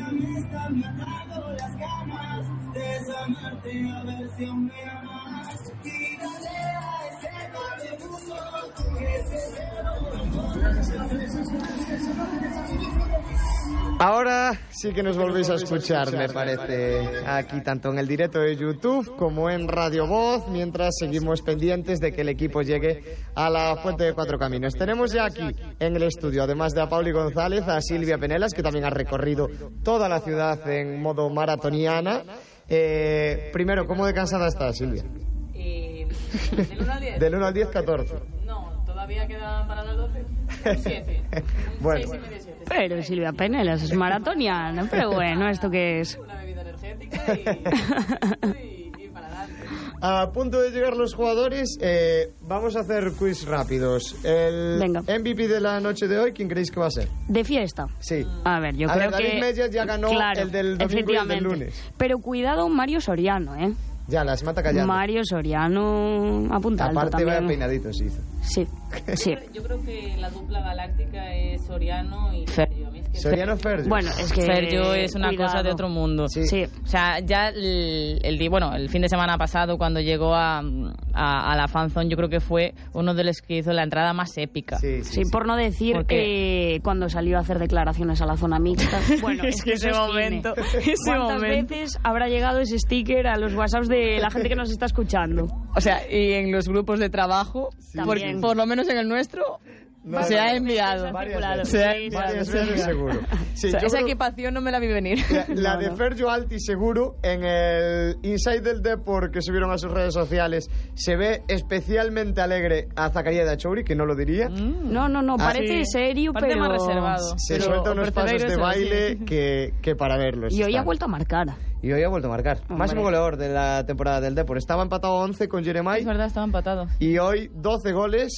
Ahora sí que nos volvéis a escuchar, me parece, aquí tanto en el directo de YouTube como en Radio Voz, mientras seguimos pendientes de que el equipo llegue a la Fuente de Cuatro Caminos. Tenemos ya aquí en el estudio, además de a Pauli González, a Silvia Penelas, que también ha recorrido toda la ciudad en modo maratoniana. Primero, ¿cómo de cansada estás, Silvia? ¿Del 1 al 10? Del 1 al 10, 14. No, todavía queda para las 12. 7. Bueno. 6 y medio, 7. Pero Silvia Penelas es maratoniana, pero bueno, ¿esto qué es? Una bebida energética y para adelante. A punto de llegar los jugadores, vamos a hacer quiz rápidos. El Venga. MVP de la noche de hoy, ¿quién creéis que va a ser? De fiesta. Sí. A ver, yo creo David que... Medias ya ganó el del domingo y el del lunes. Pero cuidado Mario Soriano, ¿eh? Ya, las mata callando. Mario Soriano apunta alto aparte también. vaya peinadito se hizo. Sí, sí. Yo creo que la dupla galáctica es Soriano y Fergio. Soriano Fergio. Bueno, es que Fergio es una cuidado. cosa de otro mundo. Sí. Sí. O sea, ya el fin de semana pasado, cuando llegó a la fanzone, yo creo que fue uno de los que hizo la entrada más épica. Sí, por no decir Porque cuando salió a hacer declaraciones a la zona mixta. Bueno, es que ese eso es momento, cine. ¿Cuántas veces habrá llegado ese sticker a los WhatsApps de la gente que nos está escuchando? O sea, y en los grupos de trabajo, También. por lo menos en el nuestro, se ha enviado. Varias Se ha veces. enviado. Varias veces seguro. Sí, O sea, yo esa creo- equipación no me la vi venir. La de Fergio Alti seguro en el Inside del Depor que subieron a sus redes sociales se ve especialmente alegre a Zacarías de Achouri, que no lo diría. No, parece serio, Parece pero... más reservado. Se Pero suelta unos pasos Percebeiro de es baile así. que para verlos. Y hoy está. ha vuelto a marcar. Y hoy ha vuelto a marcar. Hombre. Máximo goleador de la temporada del Depor. Estaba empatado a 11 con Jeremai. Es verdad, estaba empatado. Y hoy 12 goles,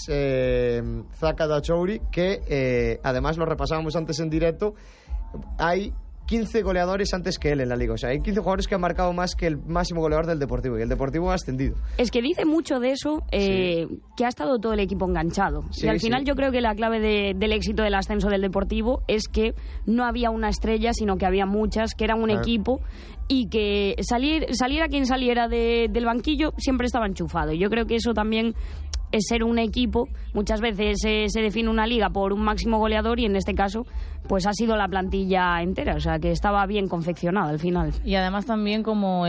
Zaka Dachouri, que además lo repasábamos antes en directo. Hay 15 goleadores antes que él en la liga. O sea, hay 15 jugadores que han marcado más que el máximo goleador del Deportivo. Y el Deportivo ha ascendido. Es que dice mucho de eso, que ha estado todo el equipo enganchado. Sí, y al final sí. yo creo que la clave del éxito del ascenso del Deportivo es que no había una estrella, sino que había muchas, que eran un equipo y que saliera quien saliera del banquillo siempre estaba enchufado. Y yo creo que eso también es ser un equipo. Muchas veces se define una liga por un máximo goleador y en este caso pues ha sido la plantilla entera, o sea que estaba bien confeccionada al final. Y además también como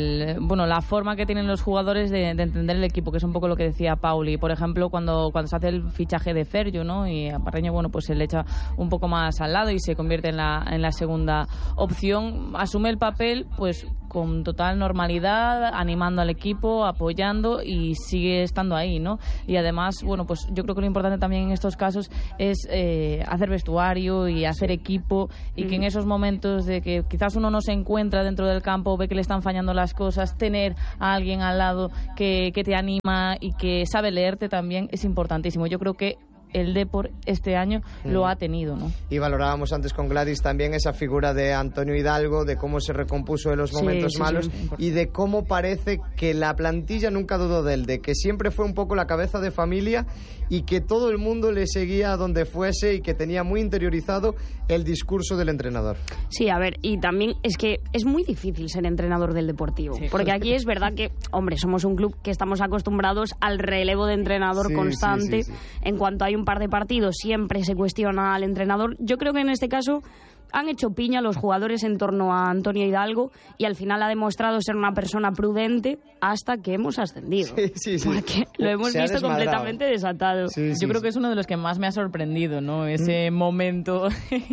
la forma que tienen los jugadores de entender el equipo, que es un poco lo que decía Pauli. Por ejemplo, cuando se hace el fichaje de Fergio, ¿no? Y a Parreño, pues se le echa un poco más al lado y se convierte en la segunda opción. Asume el papel pues con total normalidad, animando al equipo, apoyando y sigue estando ahí, ¿no? Y además, pues yo creo que lo importante también en estos casos es hacer vestuario y hacer equipo, y que en esos momentos de que quizás uno no se encuentra dentro del campo, ve que le están fallando las cosas, tener a alguien al lado que te anima y que sabe leerte también es importantísimo. Yo creo que el Depor este año lo ha tenido, ¿no? Y valorábamos antes con Gladys también esa figura de Antonio Hidalgo, de cómo se recompuso de los momentos malos y de cómo parece que la plantilla nunca dudó de él, de que siempre fue un poco la cabeza de familia y que todo el mundo le seguía a donde fuese y que tenía muy interiorizado el discurso del entrenador. Sí, a ver, y también es que es muy difícil ser entrenador del Deportivo, porque aquí es verdad que, hombre, somos un club que estamos acostumbrados al relevo de entrenador constante. Sí. En cuanto hay un par de partidos siempre se cuestiona al entrenador. Yo creo que en este caso han hecho piña los jugadores en torno a Antonio Hidalgo y al final ha demostrado ser una persona prudente hasta que hemos ascendido. Sí. Porque lo hemos Se ha visto desmadrado. completamente desatado. Yo creo que es uno de los que más me ha sorprendido, ¿no? Ese momento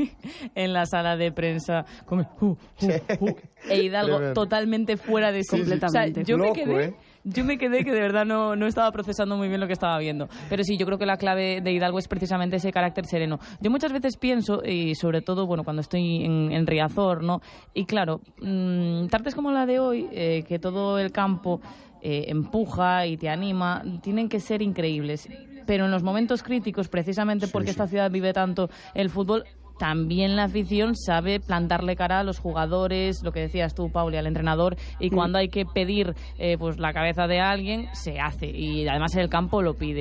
en la sala de prensa con el e Hidalgo Tremendo. totalmente fuera de sí. Completamente. O sea, Loco, yo me quedé que de verdad no estaba procesando muy bien lo que estaba viendo. Pero sí, yo creo que la clave de Hidalgo es precisamente ese carácter sereno. Yo muchas veces pienso, y sobre todo, cuando estoy en Riazor, ¿no? Y claro, tardes como la de hoy, que todo el campo empuja y te anima, tienen que ser increíbles. Pero en los momentos críticos, precisamente porque esta ciudad vive tanto el fútbol, también la afición sabe plantarle cara a los jugadores, lo que decías tú, Pauli, al entrenador, y cuando hay que pedir la cabeza de alguien, se hace, y además el campo lo pide.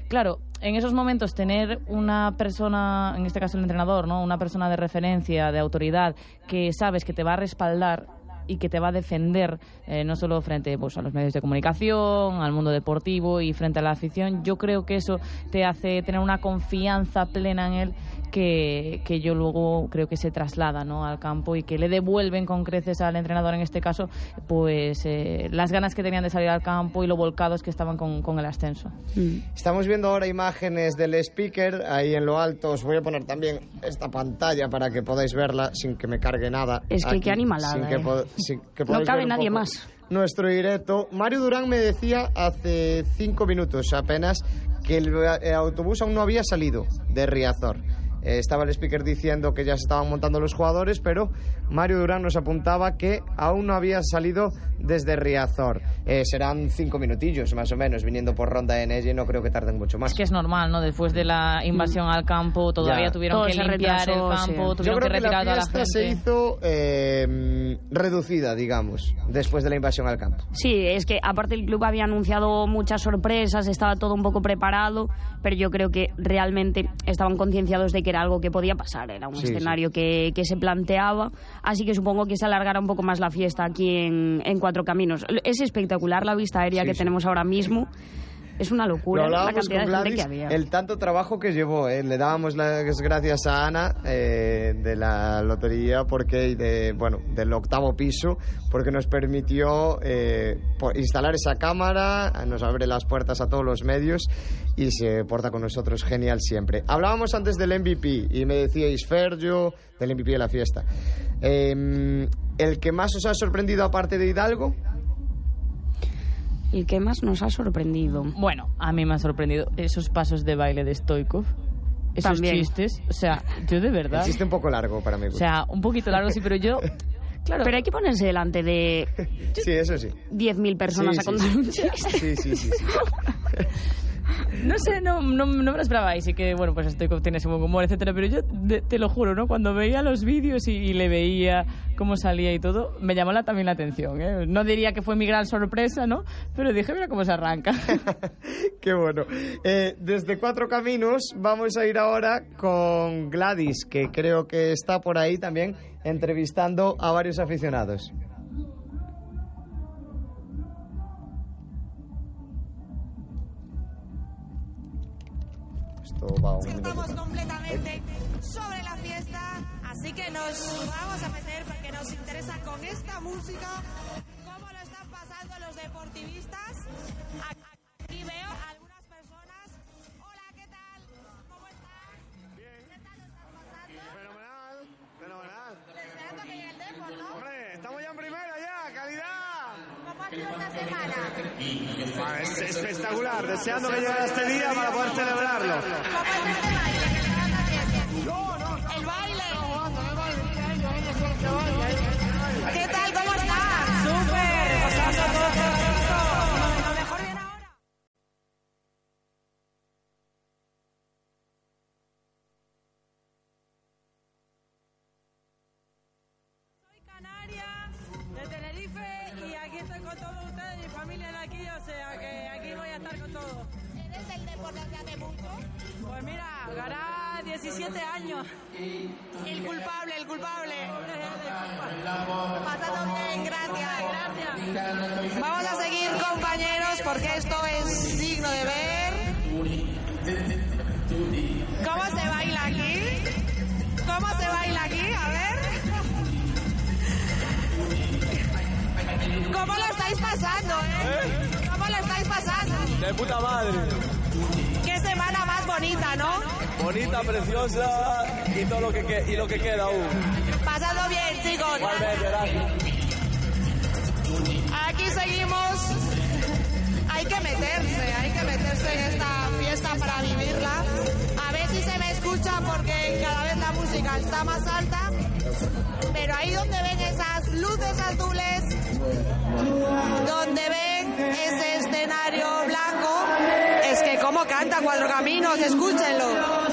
claro, en esos momentos tener una persona, en este caso el entrenador, ¿no? Una persona de referencia, de autoridad, que sabes que te va a respaldar y que te va a defender, no solo frente pues, a los medios de comunicación, al mundo deportivo y frente a la afición, yo creo que eso te hace tener una confianza plena en él que yo luego creo que se traslada, ¿no? Al campo y que le devuelven con creces al entrenador, en este caso, pues las ganas que tenían de salir al campo y lo volcados que estaban con el ascenso. Estamos viendo ahora imágenes del speaker ahí en lo alto. Os voy a poner también esta pantalla para que podáis verla sin que me cargue nada. Es que qué animalada, no cabe nadie más. Nuestro directo. Mario Durán me decía hace 5 minutos apenas que el autobús aún no había salido de Riazor. Estaba el speaker diciendo que ya se estaban montando los jugadores, pero Mario Durán nos apuntaba que aún no había salido desde Riazor. Serán 5 minutillos más o menos viniendo por Ronda de Neye, no creo que tarden mucho más. Es que es normal, ¿no? Después de la invasión al campo todavía tuvieron que limpiar el campo, tuvieron que retirar a la gente. Yo creo que la fiesta se hizo reducida, digamos, después de la invasión al campo. Sí, es que aparte el club había anunciado muchas sorpresas, estaba todo un poco preparado, pero yo creo que realmente estaban concienciados de que era algo que podía pasar, era un escenario que se planteaba, así que supongo que se alargará un poco más la fiesta aquí en Cuatro Caminos. Es espectacular la vista aérea que tenemos ahora mismo. Es una locura la cantidad de gente que había. El tanto trabajo que llevó, le dábamos las gracias a Ana de la lotería del 8º piso, porque nos permitió instalar esa cámara, nos abre las puertas a todos los medios y se porta con nosotros genial siempre. Hablábamos antes del MVP y me decíais, Ferjo, del MVP de la fiesta. ¿El que más os ha sorprendido aparte de Hidalgo? ¿Y qué más nos ha sorprendido? Bueno, a mí me ha sorprendido esos pasos de baile de Stoichkov. Esos También. Chistes. O sea, yo de verdad... El chiste un poco largo para mí. O sea, un poquito largo, sí, pero yo... Claro. Pero hay que ponerse delante de... Sí, eso sí. 10.000 personas a contar un chiste. Sí. No sé, no me lo esperaba. Y sí que, bueno, pues Stoichkov tiene ese buen humor, etcétera. Pero yo te lo juro, ¿no? Cuando veía los vídeos y le veía cómo salía y todo, me llamó también la atención, ¿eh? No diría que fue mi gran sorpresa, ¿no? Pero dije, mira cómo se arranca. Qué bueno. Desde Cuatro Caminos vamos a ir ahora con Gladys, que creo que está por ahí también entrevistando a varios aficionados. Estamos completamente sobre la fiesta, así que nos vamos a meter porque nos interesa con esta música cómo lo están pasando los deportivistas. Aquí veo a algunas personas. Hola, ¿qué tal? ¿Cómo están? Bien. ¿Qué tal lo están pasando? Fenomenal. Deseando que llegue el Depor, ¿no? Hombre, estamos ya en primera ya, calidad. ¿Cómo ha sido esta semana? Es espectacular, deseando que llegue este día para poder celebrarlo. ¿Cómo está este baile que le van haciendo? El baile. ¿Qué tal? ¿Cómo estás? ¡Súper! Pasando todo. Lo mejor viene ahora. Soy canaria, de Tenerife, y aquí estoy con todos ustedes, mi familia de aquí, o sea que aquí voy a estar con todos. ¿Eres del Depor desde hace mucho? Pues mira, hará 17 años. El culpable. Pasando bien, gracias. Vamos a seguir, compañeros, porque esto es digno de ver. ¿Cómo se baila aquí? A ver. ¿Cómo lo estáis pasando, ¿Cómo lo estáis pasando? De puta madre. Qué semana más bonita, ¿no? Bonita, preciosa y todo lo que queda aún. Pasando bien, chicos. Igualmente, gracias. Aquí seguimos. Hay que meterse en esta fiesta para vivirla. A ver si se me escucha porque cada vez la música está más alta. Pero ahí donde ven esas luces azules, donde ven ese escenario blanco, es que cómo canta Cuatro Caminos, escúchenlo.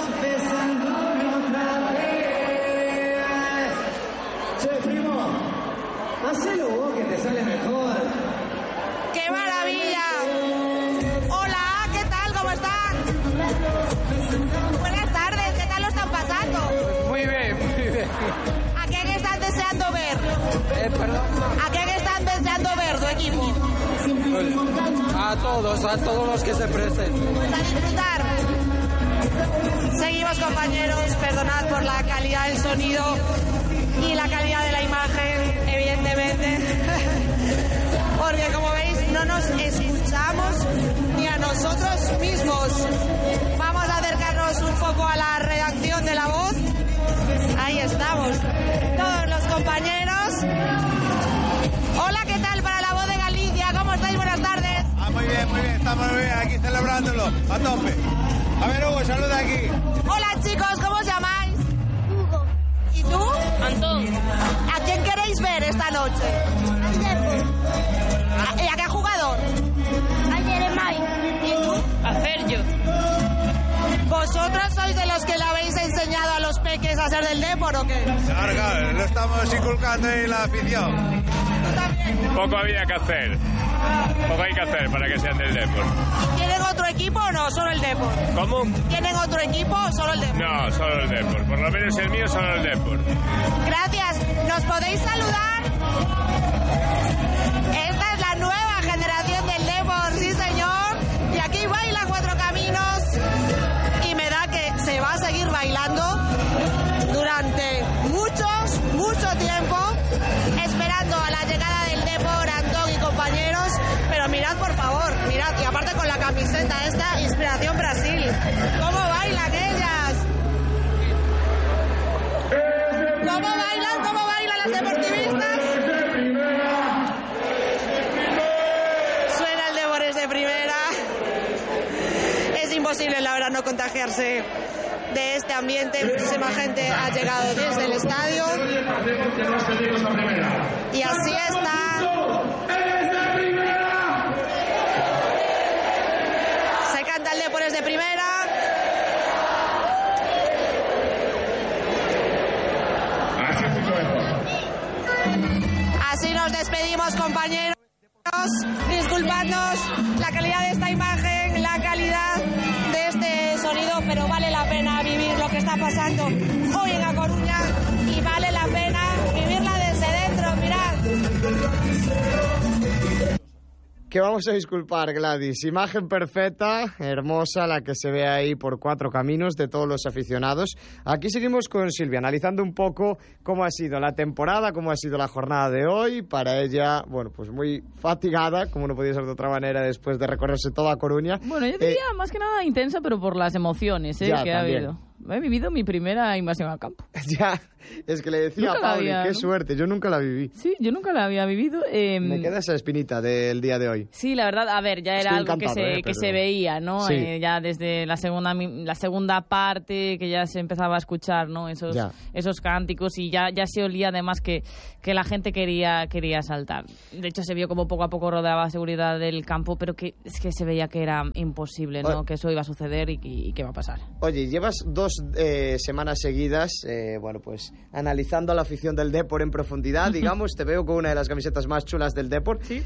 Che, primo, hacelo vos que te sale mejor. ¡Qué maravilla! Hola, ¿qué tal? ¿Cómo están? Buenas tardes, ¿qué tal lo están pasando? Muy bien, muy bien. ¿A quién están deseando ver? Perdón. ¿A quién están deseando ver tu equipo? A todos los que se presenten. Pues a disfrutar. Seguimos, compañeros, perdonad por la calidad del sonido y la calidad de la imagen, evidentemente. Porque como veis no nos escuchamos ni a nosotros mismos. Vamos a acercarnos un poco a la redacción de La Voz. Ahí estamos, todos los compañeros. Hola, ¿qué tal para La Voz de Galicia? ¿Cómo estáis? Buenas tardes. Muy bien, estamos muy bien, aquí celebrándolo, a tope. A ver, Hugo, saluda aquí. Hola, chicos, ¿cómo os llamáis? Hugo. ¿Y tú? Antón. ¿A quién queréis ver esta noche? Al Depor. ¿Y a qué jugador? Al Jeremai. ¿Y tú? A Sergio. ¿Vosotros sois de los que le habéis enseñado a los peques a ser del Depor o qué? Claro, lo estamos inculcando en la afición. ¿Tú también? Poco había que hacer. Poco hay que hacer para que sean del Depor. ¿Tienen otro equipo o no? Solo el Depor. ¿Cómo? ¿Tienen otro equipo o solo el Depor? No, solo el Depor. Por lo menos el mío, solo el Depor. Gracias. ¿Nos podéis saludar? Esta es la nueva generación del Depor, sí señor. Y aquí baila Cuatro Caminos. Y me da que se va a seguir bailando durante mucho tiempo, esperando a la llegada del Depor, Antón y compañeros. Pero mirad, por favor, mirad. Y aparte con la camiseta esta, Inspiración Brasil. ¿Cómo bailan ellas? ¿Cómo bailan las deportivistas? Suena el Depor de primera. Es imposible, la verdad, no contagiarse de este ambiente. Muchísima gente ha llegado desde el estadio. Y así está. Se canta el Depor de primera. Así nos despedimos, compañeros. Disculpadnos la calidad de esta imagen, la calidad de este sonido, pero vale la pena vivir lo que está pasando hoy en A Coruña y vale la pena vivirla desde dentro, mirad. Que vamos a disculpar, Gladys. Imagen perfecta, hermosa, la que se ve ahí por Cuatro Caminos de todos los aficionados. Aquí seguimos con Silvia, analizando un poco cómo ha sido la temporada, cómo ha sido la jornada de hoy. Para ella, bueno, pues muy fatigada, como no podía ser de otra manera, después de recorrerse toda Coruña. Bueno, yo diría más que nada intensa, pero por las emociones que también ha habido. He vivido mi primera invasión al campo. Ya, es que le decía Nunca a Pauli, qué ¿no? suerte, yo nunca la viví. Sí, yo nunca la había vivido. Me queda esa espinita del día de hoy. Sí, la verdad, a ver, ya era Estoy algo que encantado, se veía, ¿no? Sí. Ya desde la segunda parte, que ya se empezaba a escuchar, ¿no? Esos cánticos, y ya se olía además que la gente quería saltar. De hecho, se vio como poco a poco rodeaba seguridad del campo, pero que es que se veía que era imposible, ¿no? Que eso iba a suceder y que va a pasar. Oye, llevas 2 semanas seguidas, bueno, pues analizando a la afición del Depor en profundidad, digamos, te veo con una de las camisetas más chulas del Depor. ¿Sí?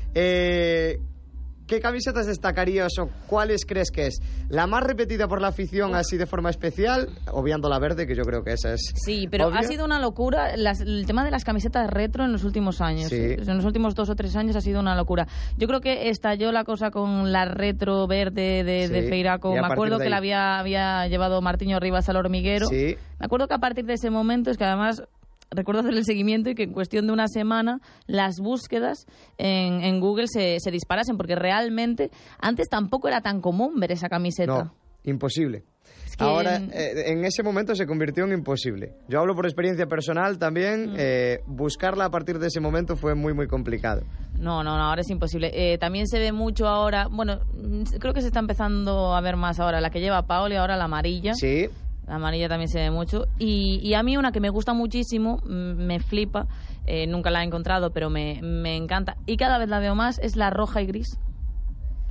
¿Qué camisetas destacarías o cuáles crees que es la más repetida por la afición así de forma especial? Obviando la verde, que yo creo que esa es Sí, pero obvia. ha sido una locura el tema de las camisetas retro en los últimos años. Sí. En los últimos 2 o 3 años ha sido una locura. Yo creo que estalló la cosa con la retro verde de Feiraco. Me acuerdo que la había llevado Martiño Rivas al hormiguero. Sí. Me acuerdo que a partir de ese momento, es que además recuerdo hacer el seguimiento y que en cuestión de una semana las búsquedas en Google se disparasen, porque realmente antes tampoco era tan común ver esa camiseta. No, imposible. Es que Ahora, en ese momento se convirtió en imposible. Yo hablo por experiencia personal también. Buscarla a partir de ese momento fue muy, muy complicado. No, ahora es imposible. También se ve mucho ahora, bueno, creo que se está empezando a ver más ahora, la que lleva Paoli, ahora la amarilla. Sí. La amarilla también se ve mucho. Y a mí una que me gusta muchísimo, me flipa, nunca la he encontrado, pero me encanta, y cada vez la veo más, es la roja y gris.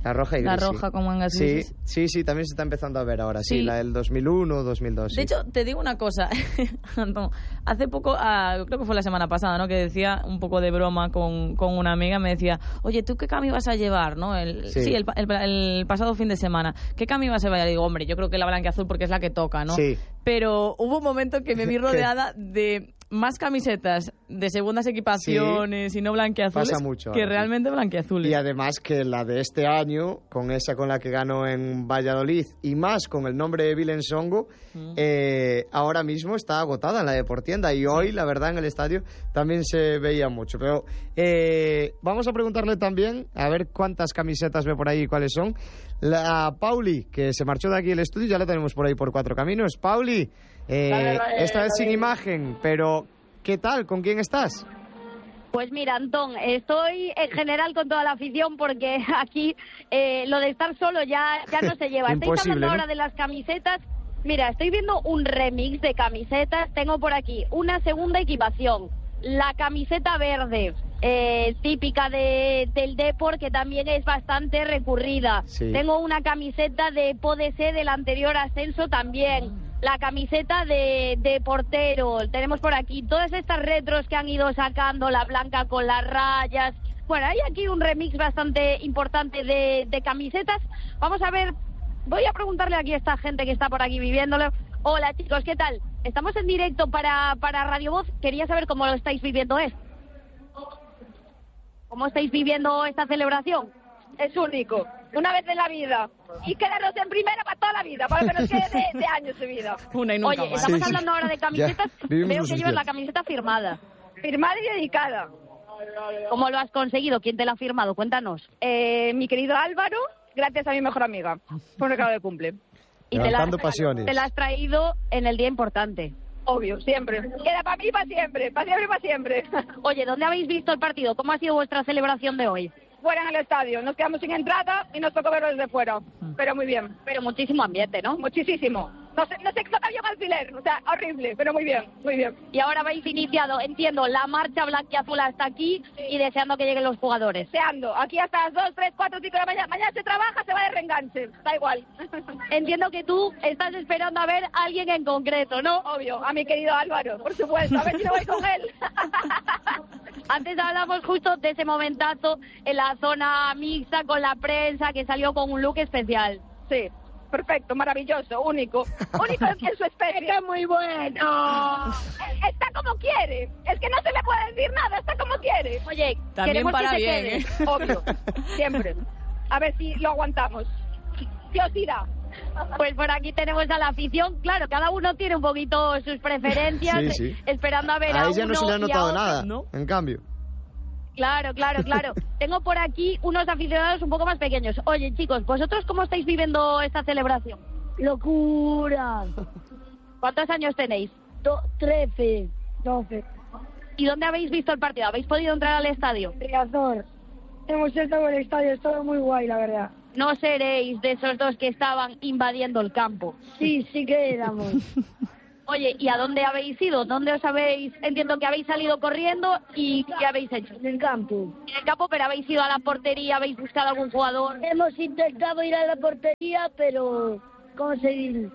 La roja y gris. La roja con mangas grises. Sí, también se está empezando a ver ahora. Sí, la del 2001 o 2002. De hecho, te digo una cosa, Antón, hace poco, creo que fue la semana pasada, ¿no? Que decía un poco de broma con una amiga, me decía, oye, ¿tú qué cambio vas a llevar, no? El pasado fin de semana, ¿qué cambio vas a llevar? Y digo, hombre, yo creo que la blanquiazul porque es la que toca, ¿no? Sí. Pero hubo un momento que me vi rodeada de más camisetas de segundas equipaciones y no blanquiazules que realmente blanquiazules. Y además que la de este año, con esa con la que ganó en Valladolid y más con el nombre de Willem Songo, ahora mismo está agotada en la Deportienda y hoy, la verdad, en el estadio también se veía mucho. Pero vamos a preguntarle también a ver cuántas camisetas ve por ahí y cuáles son. La Pauli, que se marchó de aquí el estudio, ya la tenemos por ahí por Cuatro Caminos. Pauli, esta vez sin imagen, pero ¿qué tal? ¿Con quién estás? Pues mira, Antón, estoy en general con toda la afición porque aquí lo de estar solo ya no se lleva. Estáis hablando ahora de las camisetas. Mira, estoy viendo un remix de camisetas. Tengo por aquí una segunda equipación. La camiseta verde, típica del Depor, que también es bastante recurrida. Sí. Tengo una camiseta de Podese del anterior ascenso también. La camiseta de portero. Tenemos por aquí todas estas retros que han ido sacando, la blanca con las rayas. Bueno, hay aquí un remix bastante importante de camisetas. Vamos a ver, voy a preguntarle aquí a esta gente que está por aquí viviéndolo. Hola chicos, ¿qué tal? Estamos en directo para Radio Voz. Quería saber cómo lo estáis viviendo ¿Cómo estáis viviendo esta celebración? Es único, una vez en la vida. Y quedarnos en primera para toda la vida, para que nos quede de años de vida. Una y nunca Oye, más. estamos hablando ahora de camisetas. Veo que llevas la camiseta firmada. Firmada y dedicada. ¿Cómo lo has conseguido? ¿Quién te la ha firmado? Cuéntanos. Mi querido Álvaro, gracias a mi mejor amiga. Fue un regalo de cumple. Y te la has traído en el día importante. Obvio, siempre. Queda para mí para siempre, para siempre, para siempre. Oye, ¿dónde habéis visto el partido? ¿Cómo ha sido vuestra celebración de hoy? Fuera en el estadio, nos quedamos sin entrada y nos tocó verlo desde fuera, pero muy bien. Pero muchísimo ambiente, ¿no? Muchísimo. No sé cuánto había un alfiler, o sea, horrible, pero muy bien, muy bien. Y ahora habéis iniciado, entiendo, la marcha blanquiazul hasta aquí y deseando que lleguen los jugadores. Deseando, aquí hasta las 2, 3, 4, 5 de la mañana. Mañana se trabaja, se va de reenganche, da igual. Entiendo que tú estás esperando a ver a alguien en concreto, ¿no? Obvio, a mi querido Álvaro, por supuesto, a ver si no voy con él. Antes hablamos justo de ese momentazo en la zona mixta con la prensa que salió con un look especial. Sí. Perfecto, maravilloso, único en su especie. Es muy bueno. Está como quiere. Es que no se le puede decir nada, está como quiere. Oye, también queremos para que se bien, quede. Obvio, siempre. A ver si lo aguantamos. Dios irá. Pues por aquí tenemos a la afición. Claro, cada uno tiene un poquito sus preferencias, sí. Esperando a ver a ella uno no se le ha notado nada, ¿no? En cambio. Claro. Tengo por aquí unos aficionados un poco más pequeños. Oye, chicos, ¿vosotros cómo estáis viviendo esta celebración? Locura. ¿Cuántos años tenéis? 13, 12. ¿Y dónde habéis visto el partido? ¿Habéis podido entrar al estadio? Riazor. Hemos estado en el estadio, es todo muy guay, la verdad. No seréis de esos dos que estaban invadiendo el campo. Sí que éramos. Oye, ¿y a dónde habéis ido? ¿Dónde os habéis...? Entiendo que habéis salido corriendo y ¿qué habéis hecho? En el campo. En el campo, pero habéis ido a la portería, habéis buscado algún jugador. Hemos intentado ir a la portería, pero conseguir.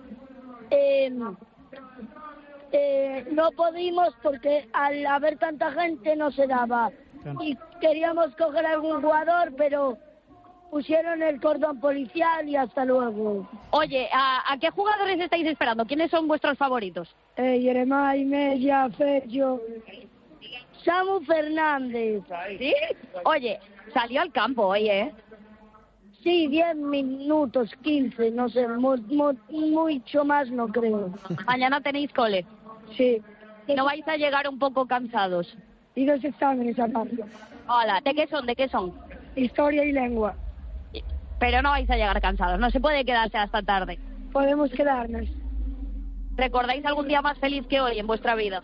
No pudimos porque al haber tanta gente no se daba. Claro. Y queríamos coger algún jugador, pero pusieron el cordón policial y hasta luego. Oye, ¿a qué jugadores estáis esperando? ¿Quiénes son vuestros favoritos? Jeremai, Mella, Fergio, Samu Fernández. ¿Sí? Oye, salió al campo hoy, ¿eh? Sí, 10 minutos, 15, no sé, mucho más no creo. ¿Mañana tenéis cole? Sí. ¿No vais a llegar un poco cansados? Y 2 exámenes aparte. Hola, ¿de qué son? Historia y lengua. Pero no vais a llegar cansados, no se puede quedarse hasta tarde. Podemos quedarnos. ¿Recordáis algún día más feliz que hoy en vuestra vida?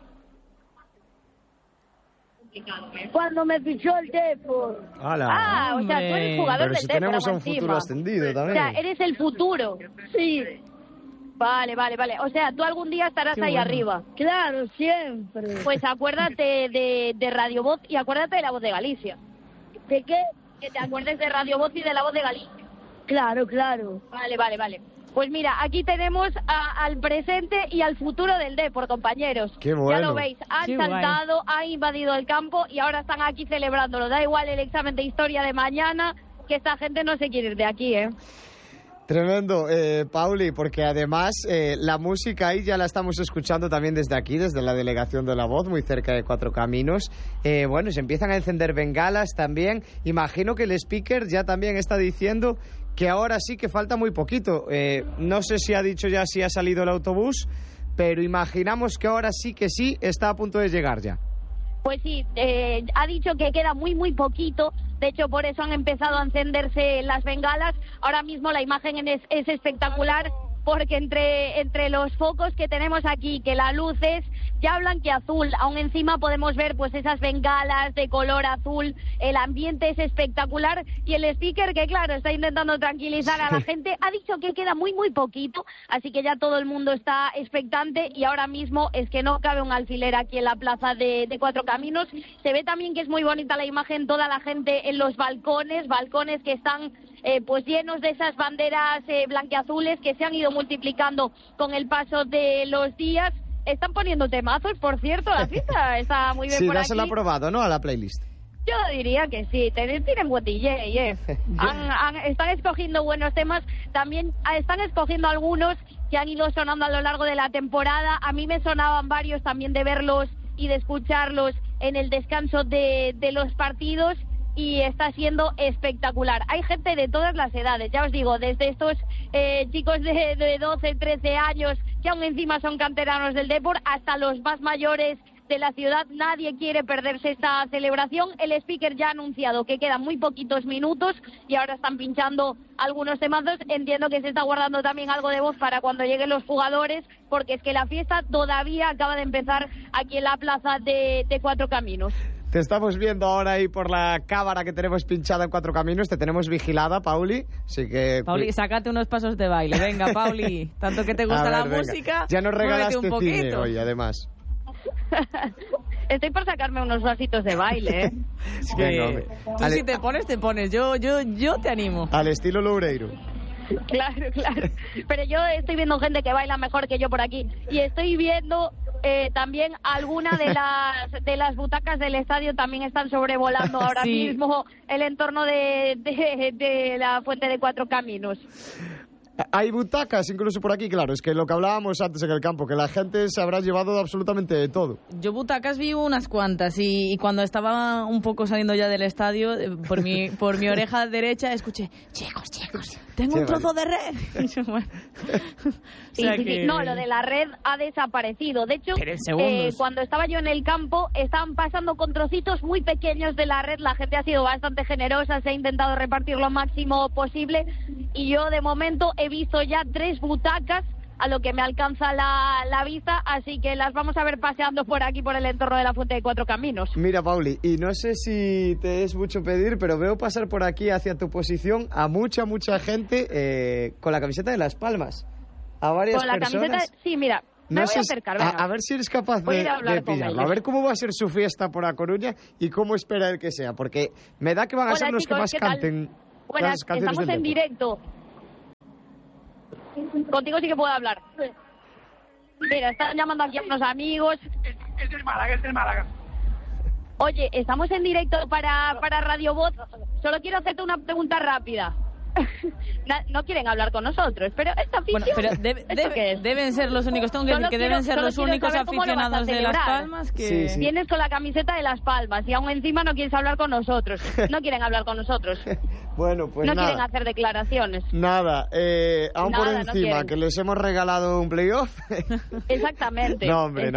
Cuando me fichó el Depor. O sea, tú eres jugador pero del si Depor. Tenemos a un futuro ascendido también. O sea, eres el futuro. Sí. Vale. O sea, tú algún día estarás ahí arriba. Claro, siempre. Pues acuérdate de Radio Voz y acuérdate de La Voz de Galicia. ¿De qué? que te acuerdes de Radio Voz y de La Voz de Galicia. Claro, claro. Vale. Pues mira, aquí tenemos al presente y al futuro del Depor, compañeros. Qué bueno. Ya lo veis, han saltado, han invadido el campo y ahora están aquí celebrándolo. Da igual el examen de historia de mañana, que esta gente no se quiere ir de aquí, ¿eh? Tremendo, Pauli, porque además la música ahí ya la estamos escuchando también desde aquí, desde la delegación de La Voz, muy cerca de Cuatro Caminos. Bueno, se empiezan a encender bengalas también. Imagino que el speaker ya también está diciendo que ahora sí que falta muy poquito. No sé si ha dicho ya si ha salido el autobús, pero imaginamos que ahora sí que sí está a punto de llegar ya. Pues sí, ha dicho que queda muy poquito. De hecho, por eso han empezado a encenderse las bengalas. Ahora mismo la imagen es espectacular, porque entre los focos que tenemos aquí, que la luz es ya blanqueazul, aún encima podemos ver pues esas bengalas de color azul, el ambiente es espectacular, y el speaker, que claro, está intentando tranquilizar a la gente, ha dicho que queda muy poquito, así que ya todo el mundo está expectante, y ahora mismo es que no cabe un alfiler aquí en la plaza de Cuatro Caminos. Se ve también que es muy bonita la imagen, toda la gente en los balcones que están pues llenos de esas banderas blanqueazules que se han ido multiplicando con el paso de los días. Están poniendo temazos, por cierto, la fiesta está muy bien por aquí. Sí, dáselo aprobado, ¿no?, a la playlist. Yo diría que sí, tienen buen DJ, están escogiendo buenos temas, también están escogiendo algunos que han ido sonando a lo largo de la temporada. A mí me sonaban varios también de verlos y de escucharlos en el descanso de los partidos, y está siendo espectacular. Hay gente de todas las edades, ya os digo, desde estos chicos de 12, 13 años, que aún encima son canteranos del Depor, hasta los más mayores de la ciudad. Nadie quiere perderse esta celebración. El speaker ya ha anunciado que quedan muy poquitos minutos y ahora están pinchando algunos temazos. Entiendo que se está guardando también algo de voz para cuando lleguen los jugadores, porque es que la fiesta todavía acaba de empezar aquí en la plaza de Cuatro Caminos. Te estamos viendo ahora ahí por la cámara que tenemos pinchada en Cuatro Caminos. Te tenemos vigilada, Pauli. Así que... Pauli, sácate unos pasos de baile. Venga, Pauli. Tanto que te gusta la música. Ya nos regalaste cine hoy, además. Estoy por sacarme unos vasitos de baile, ¿eh? Sí. Tú si te pones. Yo te animo. Al estilo Loureiro. Claro. Pero yo estoy viendo gente que baila mejor que yo por aquí. Y estoy viendo también alguna de las butacas del estadio también están sobrevolando ahora mismo el entorno de la Fuente de Cuatro Caminos. Hay butacas incluso por aquí, claro, es que lo que hablábamos antes en el campo, que la gente se habrá llevado absolutamente de todo. Yo butacas vi unas cuantas y cuando estaba un poco saliendo ya del estadio, por mi oreja derecha escuché, chicos, tengo un trozo de red. Sí. No, lo de la red ha desaparecido. De hecho, cuando estaba yo en el campo, estaban pasando con trocitos muy pequeños de la red. La gente ha sido bastante generosa, se ha intentado repartir lo máximo posible, y yo de momento he visto ya 3 butacas a lo que me alcanza la vista, así que las vamos a ver paseando por aquí, por el entorno de la Fuente de Cuatro Caminos. Mira, Pauli, y no sé si te es mucho pedir, pero veo pasar por aquí hacia tu posición a mucha gente con la camiseta de Las Palmas. A varias personas. Con la camiseta, sí, mira, me voy a acercar. A ver si eres capaz de pillarlo. A ver cómo va a ser su fiesta por A Coruña y cómo espera él que sea, porque me da que van a ser los, chicos, que más canten. Buenas, estamos en directo. Contigo sí que puedo hablar. Mira, están llamando aquí a unos amigos. Es del Málaga. Oye, estamos en directo para Radio Voz. Solo quiero hacerte una pregunta rápida. No quieren hablar con nosotros, pero esta afición... Bueno, pero deben ser los únicos, tengo que decir que deben ser los únicos aficionados de Las Palmas que... Sí. Vienes con la camiseta de Las Palmas y aún encima no quieres hablar con nosotros. No quieren hablar con nosotros. Bueno, pues no nada. Quieren hacer declaraciones. Nada, aún por encima, que les hemos regalado un playoff. Exactamente. No, hombre, no.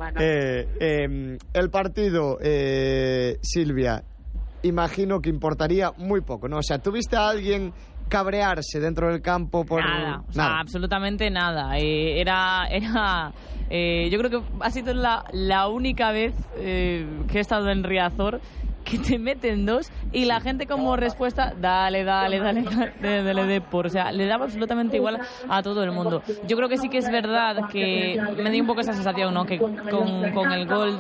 El partido, Silvia, imagino que importaría muy poco, ¿no? O sea, ¿tuviste a alguien cabrearse dentro del campo por nada? O sea, absolutamente nada. Yo creo que ha sido la única vez que he estado en Riazor que te meten 2 y la gente como respuesta, dale Depor. O sea, le daba absolutamente igual a todo el mundo. Yo creo que sí que es verdad que me dio un poco esa sensación, ¿no? Que con el gol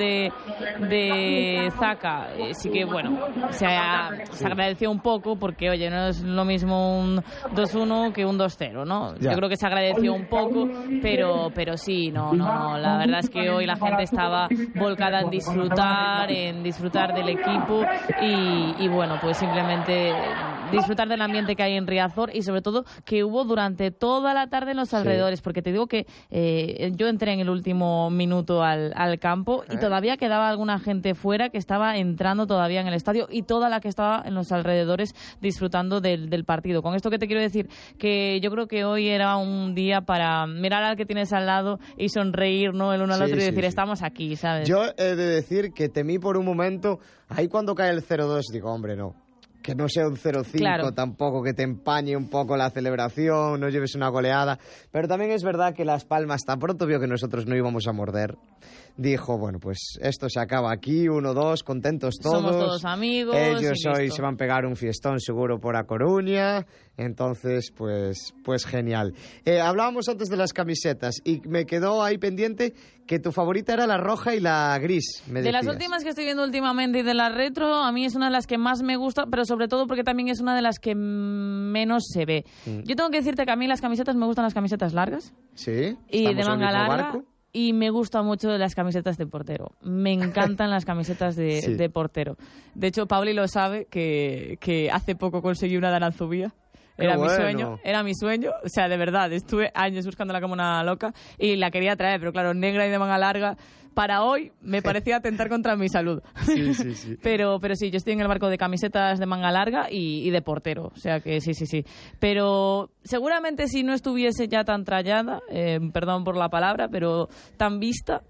de Zaka, sí que, bueno, se agradeció un poco porque, oye, no es lo mismo un 2-1 que un 2-0, ¿no? Ya. Yo creo que se agradeció un poco, pero sí, no. La verdad es que hoy la gente estaba volcada en disfrutar del equipo y bueno, pues simplemente disfrutar del ambiente que hay en Riazor y sobre todo que hubo durante toda la tarde en los alrededores, porque te digo que yo entré en el último minuto al campo y todavía quedaba alguna gente fuera que estaba entrando todavía en el estadio y toda la que estaba en los alrededores disfrutando del partido. Con esto que te quiero decir, que yo creo que hoy era un día para mirar al que tienes al lado y sonreír, ¿no? El uno al otro y decir, estamos aquí, ¿sabes? Yo he de decir que temí por un momento, ahí cuando cae el 0-2, digo, hombre, no. Que no sea un 0-5 claro. Tampoco, que te empañe un poco la celebración, no lleves una goleada. Pero también es verdad que Las Palmas tan pronto vio que nosotros no íbamos a morder. Dijo, bueno, pues esto se acaba aquí, 1-2, contentos todos. Somos todos amigos. Ellos hoy se van a pegar un fiestón seguro por A Coruña. Entonces, pues genial. Hablábamos antes de las camisetas y me quedó ahí pendiente que tu favorita era la roja y la gris, me decías. De las últimas que estoy viendo últimamente y de la retro, a mí es una de las que más me gusta, pero sobre todo porque también es una de las que menos se ve. Yo tengo que decirte que a mí las camisetas me gustan las camisetas largas. Sí. Y de manga larga. Y me gustan mucho las camisetas de portero. Me encantan las camisetas de portero. De hecho, Pauli lo sabe, que hace poco conseguí una de Aranzubía. Era mi sueño, o sea, de verdad, estuve años buscándola como una loca y la quería traer, pero claro, negra y de manga larga, para hoy me parecía atentar contra mi salud. Sí. Pero sí, yo estoy en el barco de camisetas de manga larga y de portero, o sea que sí. Pero seguramente si no estuviese ya tan trallada, perdón por la palabra, pero tan vista,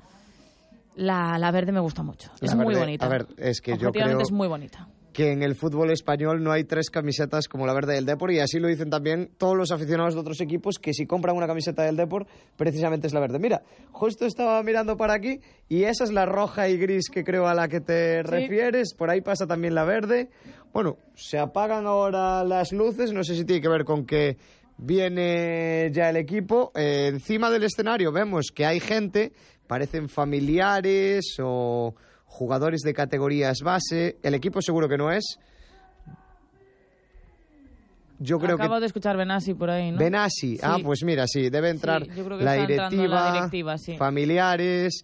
la verde me gusta mucho. Es muy bonita. A ver, es que yo creo es muy bonita. Que en el fútbol español no hay 3 camisetas como la verde del Depor y así lo dicen también todos los aficionados de otros equipos que si compran una camiseta del Depor precisamente es la verde. Mira, justo estaba mirando para aquí y esa es la roja y gris que creo a la que te refieres, por ahí pasa también la verde. Bueno, se apagan ahora las luces, no sé si tiene que ver con que viene ya el equipo. Encima del escenario vemos que hay gente, parecen familiares o jugadores de categorías base. El equipo seguro que no es. Yo creo Acabo de escuchar Benassi por ahí, ¿no? Benassi. Sí. Pues mira, sí, debe entrar la directiva, sí. Familiares.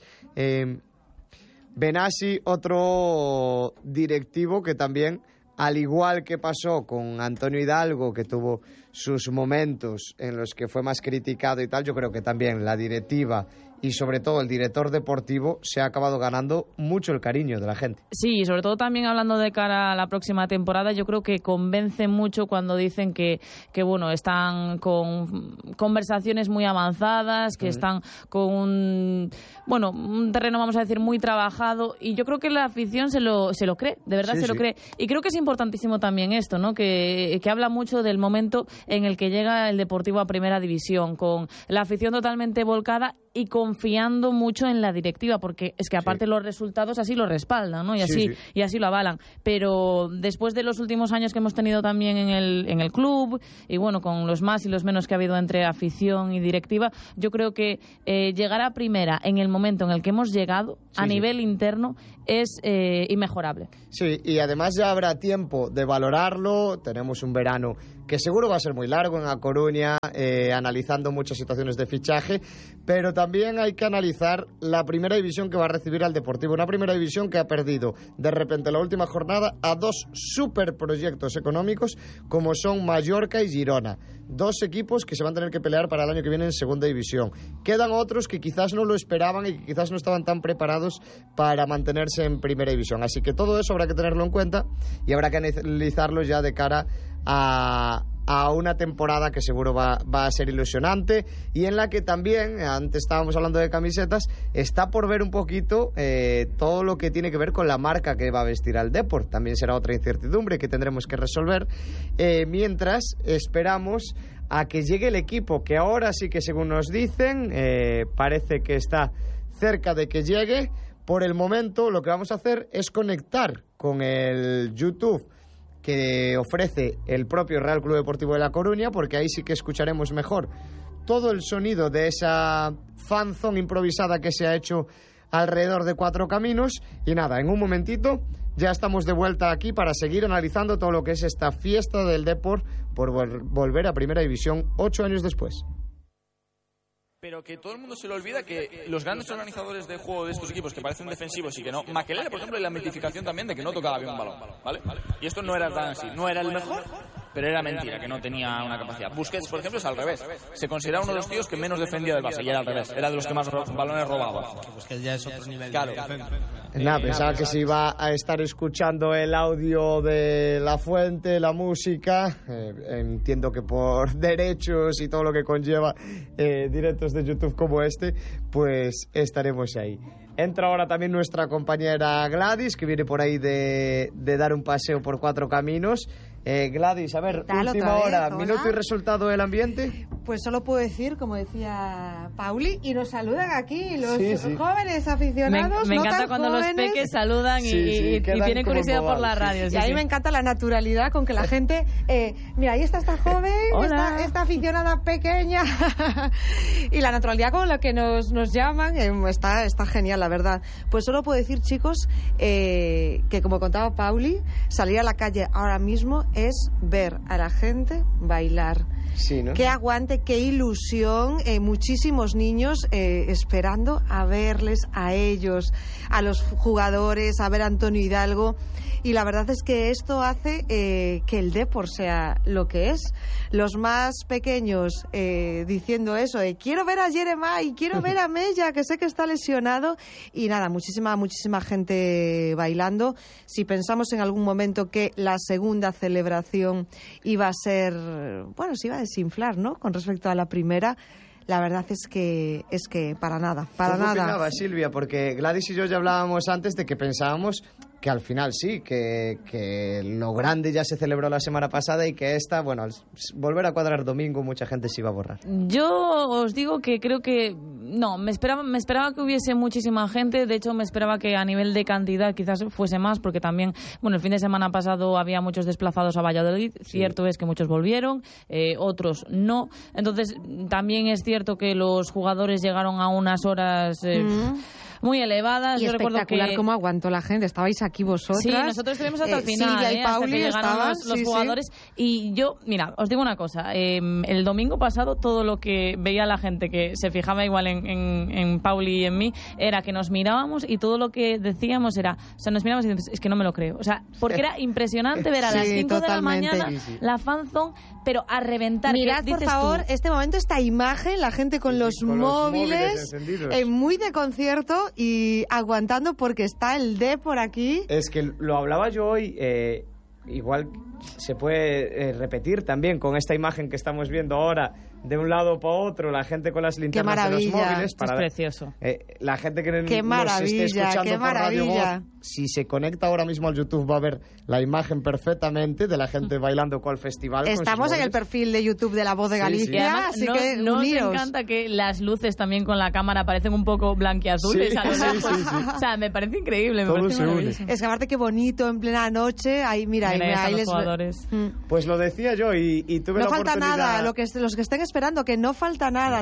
Benassi, otro directivo que también, al igual que pasó con Antonio Hidalgo, que tuvo sus momentos en los que fue más criticado y tal, yo creo que también la directiva y sobre todo el director deportivo se ha acabado ganando mucho el cariño de la gente. Sí, y sobre todo también hablando de cara a la próxima temporada, yo creo que convence mucho cuando dicen que bueno, están con conversaciones muy avanzadas, que están con un terreno, vamos a decir, muy trabajado, y yo creo que la afición se lo cree, de verdad lo cree. Y creo que es importantísimo también esto, ¿no? Que habla mucho del momento en el que llega el Deportivo a Primera División, con la afición totalmente volcada y confiando mucho en la directiva, porque es que aparte los resultados así lo respaldan, ¿no? Y así lo avalan. Pero después de los últimos años que hemos tenido también en el club, y bueno, con los más y los menos que ha habido entre afición y directiva, yo creo que llegar a Primera en el momento en el que hemos llegado, a nivel interno, es inmejorable. Sí, y además ya habrá tiempo de valorarlo. Tenemos un verano que seguro va a ser muy largo en A Coruña, analizando muchas situaciones de fichaje, pero también hay que analizar la primera división que va a recibir al Deportivo. Una primera división que ha perdido de repente la última jornada a 2 superproyectos económicos como son Mallorca y Girona. 2 equipos que se van a tener que pelear para el año que viene en segunda división. Quedan otros que quizás no lo esperaban y que quizás no estaban tan preparados para mantenerse en primera división. Así que todo eso habrá que tenerlo en cuenta y habrá que analizarlo ya de cara a una temporada que seguro va a ser ilusionante y en la que también, antes estábamos hablando de camisetas, está por ver un poquito todo lo que tiene que ver con la marca que va a vestir al Depor. También será otra incertidumbre que tendremos que resolver mientras esperamos a que llegue el equipo, que ahora sí que según nos dicen parece que está cerca de que llegue, Por el momento, lo que vamos a hacer es conectar con el YouTube que ofrece el propio Real Club Deportivo de La Coruña, porque ahí sí que escucharemos mejor todo el sonido de esa fanzone improvisada que se ha hecho alrededor de Cuatro Caminos. Y nada, en un momentito ya estamos de vuelta aquí para seguir analizando todo lo que es esta fiesta del Depor por volver a Primera División 8 años después. Pero que todo el mundo se le olvida que los grandes organizadores de juego de estos equipos que parecen defensivos y que no... Makelele, por ejemplo, y la mitificación también de que no tocaba bien un balón, ¿vale? Y esto no era tan así. No era el mejor, pero era mentira, que no tenía una capacidad. Busquets, por ejemplo, es al revés. Se considera uno de los tíos que menos defendía del Barça, y era al revés. Era de los que más balones robaba. Busquets ya es otro nivel. Claro. Nada, pensaba que se iba a estar escuchando el audio de la fuente, la música. Entiendo que por derechos y todo lo que conlleva directos de YouTube como este, pues estaremos ahí. Entra ahora también nuestra compañera Gladys, que viene por ahí de dar un paseo por Cuatro Caminos. Gladys, a ver, última hora, minuto y resultado del ambiente. Pues solo puedo decir, como decía Pauli, y nos saludan aquí los jóvenes aficionados. Me encanta cuando los peques saludan y tienen curiosidad por la radio. Y a mí me encanta la naturalidad con que la gente... mira, ahí está esta joven, esta aficionada pequeña. Y la naturalidad con la que nos llaman está genial, la verdad. Pues solo puedo decir, chicos, que como contaba Pauli, salir a la calle ahora mismo es ver a la gente bailar. Sí, ¿no? Qué aguante, qué ilusión, muchísimos niños esperando a verles a ellos, a los jugadores, a ver a Antonio Hidalgo. Y la verdad es que esto hace que el Depor sea lo que es. Los más pequeños diciendo eso, quiero ver a Jeremai, quiero ver a Mella, que sé que está lesionado. Y nada, muchísima gente bailando. Si pensamos en algún momento que la segunda celebración iba a ser, bueno, se iba a desinflar, ¿no?, con respecto a la primera, la verdad es que para nada, para nada. ¿Cómo opinabas, Silvia? Porque Gladys y yo ya hablábamos antes de que pensábamos que al final sí, que lo grande ya se celebró la semana pasada y que esta, bueno, al volver a cuadrar domingo mucha gente se iba a borrar. Yo os digo que creo que no, me esperaba que hubiese muchísima gente. De hecho, me esperaba que a nivel de cantidad quizás fuese más, porque también, bueno, el fin de semana pasado había muchos desplazados a Valladolid. Cierto es que muchos volvieron, otros no. Entonces, también es cierto que los jugadores llegaron a unas horas muy elevadas. Y yo espectacular cómo aguantó la gente. Estabais aquí vosotras. Sí, nosotros estuvimos hasta el final, Silvia y Pauli, hasta que llegaron los jugadores. Y yo, mira, os digo una cosa. El domingo pasado todo lo que veía la gente que se fijaba igual en Pauli y en mí era que nos mirábamos y todo lo que decíamos era, o sea, nos mirábamos y decíamos, es que no me lo creo. O sea, porque era impresionante ver a las 5 de la mañana la fanzone, pero a reventar. Mirad, por favor, este momento, esta imagen, la gente con los móviles muy de concierto y aguantando porque está el Depor aquí. Es que lo hablaba yo hoy, igual se puede repetir también con esta imagen que estamos viendo ahora, de un lado para otro, la gente con las linternas de los móviles. Es precioso. La gente que nos esté escuchando por Radio Voz, si se conecta ahora mismo al YouTube va a ver la imagen perfectamente de la gente bailando con el festival. Estamos en el perfil de YouTube de La Voz de Galicia, así que nos encanta que las luces también con la cámara parecen un poco blanquiazules a lo lejos. O sea, me parece increíble, me parece maravilloso. Es que aparte qué bonito en plena noche, ahí ahí los jugadores. Pues lo decía yo y tuve la oportunidad. No falta nada, los que estén esperando, que no falta nada.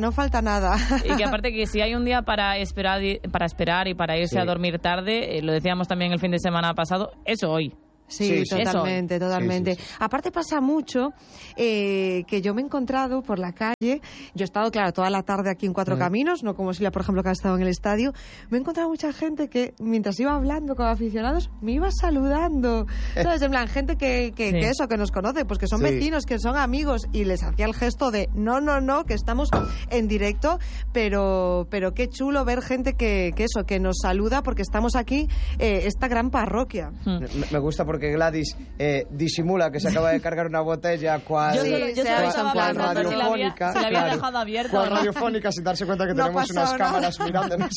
Y que aparte que si hay un día para esperar y para irse a dormir tarde, lo decíamos también el fin de semana pasado, eso hoy. Sí, totalmente. Sí. Aparte pasa mucho que yo me he encontrado por la calle, yo he estado, claro, toda la tarde aquí en Cuatro Caminos, no como Silvia, por ejemplo, que ha estado en el estadio. Me he encontrado mucha gente que, mientras iba hablando con aficionados, me iba saludando. ¿Sabes? En plan, gente que eso, que nos conoce, pues que son vecinos, que son amigos, y les hacía el gesto de no, que estamos en directo, pero qué chulo ver gente que nos saluda, porque estamos aquí, esta gran parroquia. Me gusta porque Gladys disimula que se acaba de cargar una botella cual radiofónica. Se la había dejado abierta. Cual radiofónica, sin darse cuenta que tenemos unas cámaras mirándonos.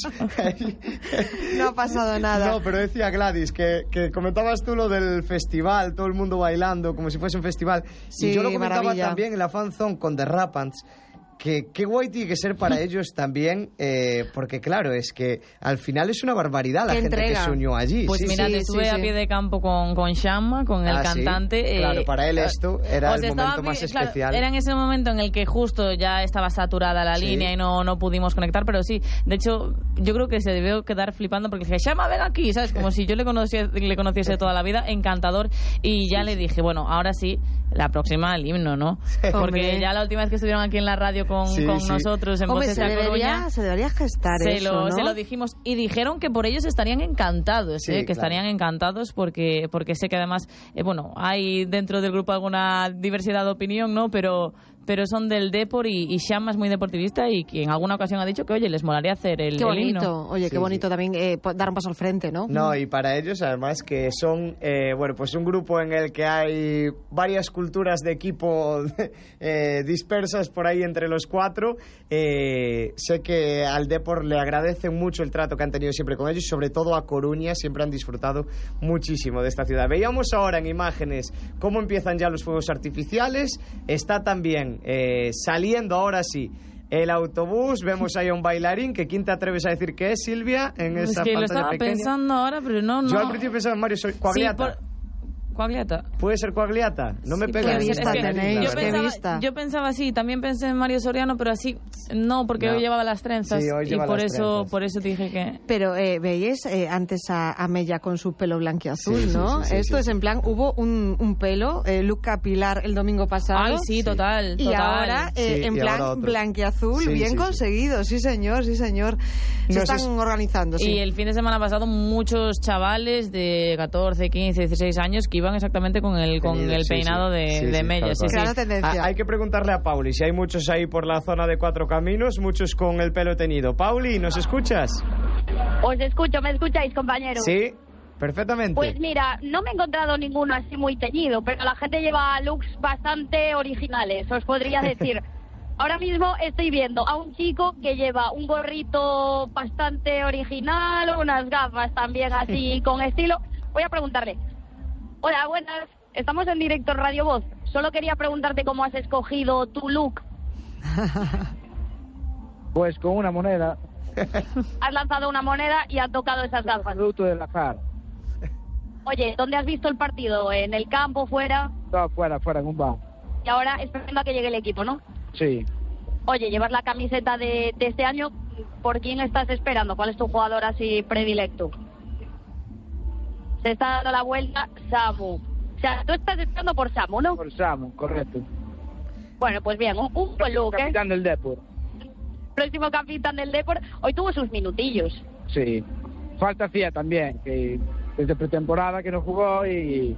No ha pasado nada. No, pero decía Gladys que comentabas tú lo del festival, todo el mundo bailando como si fuese un festival. Sí, y yo lo comentaba maravilla. También en la fanzone con The Rapants, qué guay tiene que ser para ellos también, porque claro, es que al final es una barbaridad la gente que se unió allí. Pues mira, estuve a pie de campo con Shamma, con el cantante. Sí. Claro, para él esto era el momento más especial. Era en ese momento en el que justo ya estaba saturada la línea y no pudimos conectar, pero sí, de hecho, yo creo que se debió quedar flipando porque dije, Shamma, ven aquí, ¿sabes? Como si yo le conociese toda la vida, encantador, y ya le dije, bueno, ahora sí, la próxima el himno, ¿no? Porque ya la última vez que estuvieron aquí en la radio con nosotros en Voces de A Coruña, se debería gestar eso, ¿no? Se lo dijimos y dijeron que por ellos estarían encantados, que estarían encantados porque sé que además, hay dentro del grupo alguna diversidad de opinión, ¿no? Pero son del Depor y Shamma es muy deportivista y que en alguna ocasión ha dicho que, oye, les molaría hacer el himno. Oye, qué bonito también dar un paso al frente, ¿no? No, y para ellos además que son, pues un grupo en el que hay varias culturas de equipo dispersas por ahí entre los cuatro. Sé que al Depor le agradecen mucho el trato que han tenido siempre con ellos, sobre todo a Coruña, siempre han disfrutado muchísimo de esta ciudad. Veíamos ahora en imágenes cómo empiezan ya los fuegos artificiales, está también saliendo ahora sí el autobús, vemos ahí a un bailarín, que ¿quién te atreves a decir que es, Silvia? En esa que pantalla lo estaba pequeña. Pensando ahora, pero no. Yo al principio pensaba en Mario Quagliata. Quagliata. ¿Puede ser Quagliata? No me pega. Qué vista tenéis, yo pensaba así, también pensé en Mario Soriano, pero así no, porque hoy llevaba las trenzas y por eso dije que... Pero veis antes a Mella con su pelo blanquiazul, ¿no? Esto es en plan, hubo un pelo, look capilar el domingo pasado. Ay, sí, total. Y ahora en plan blanquiazul, bien conseguido, sí señor. Se están organizando, Y el fin de semana pasado muchos chavales de 14, 15, 16 años que iban exactamente con el peinado de Mella. Claro, tendencia. Hay que preguntarle a Pauli si hay muchos ahí por la zona de Cuatro Caminos, muchos con el pelo teñido. Pauli, ¿nos escuchas? Os escucho, ¿me escucháis, compañero? Sí, perfectamente. Pues mira, no me he encontrado ninguno así muy teñido, pero la gente lleva looks bastante originales, os podría decir. Ahora mismo estoy viendo a un chico que lleva un gorrito bastante original, unas gafas también así con estilo. Voy a preguntarle. Hola, buenas. Estamos en directo en Radio Voz. Solo quería preguntarte cómo has escogido tu look. Pues con una moneda. Has lanzado una moneda y has tocado esas gafas. Producto del azar. Oye, ¿dónde has visto el partido? ¿En el campo, fuera? No, fuera, en un bar. Y ahora esperando a que llegue el equipo, ¿no? Sí. Oye, llevas la camiseta de este año. ¿Por quién estás esperando? ¿Cuál es tu jugador así predilecto? Se está dando la vuelta Samu. O sea, tú estás esperando por Samu, ¿no? Por Samu, correcto. Bueno, pues bien, un buen look, Capitán del Depor. Próximo capitán del Depor. Hoy tuvo sus minutillos. Sí. Falta hacía también, que desde pretemporada que no jugó y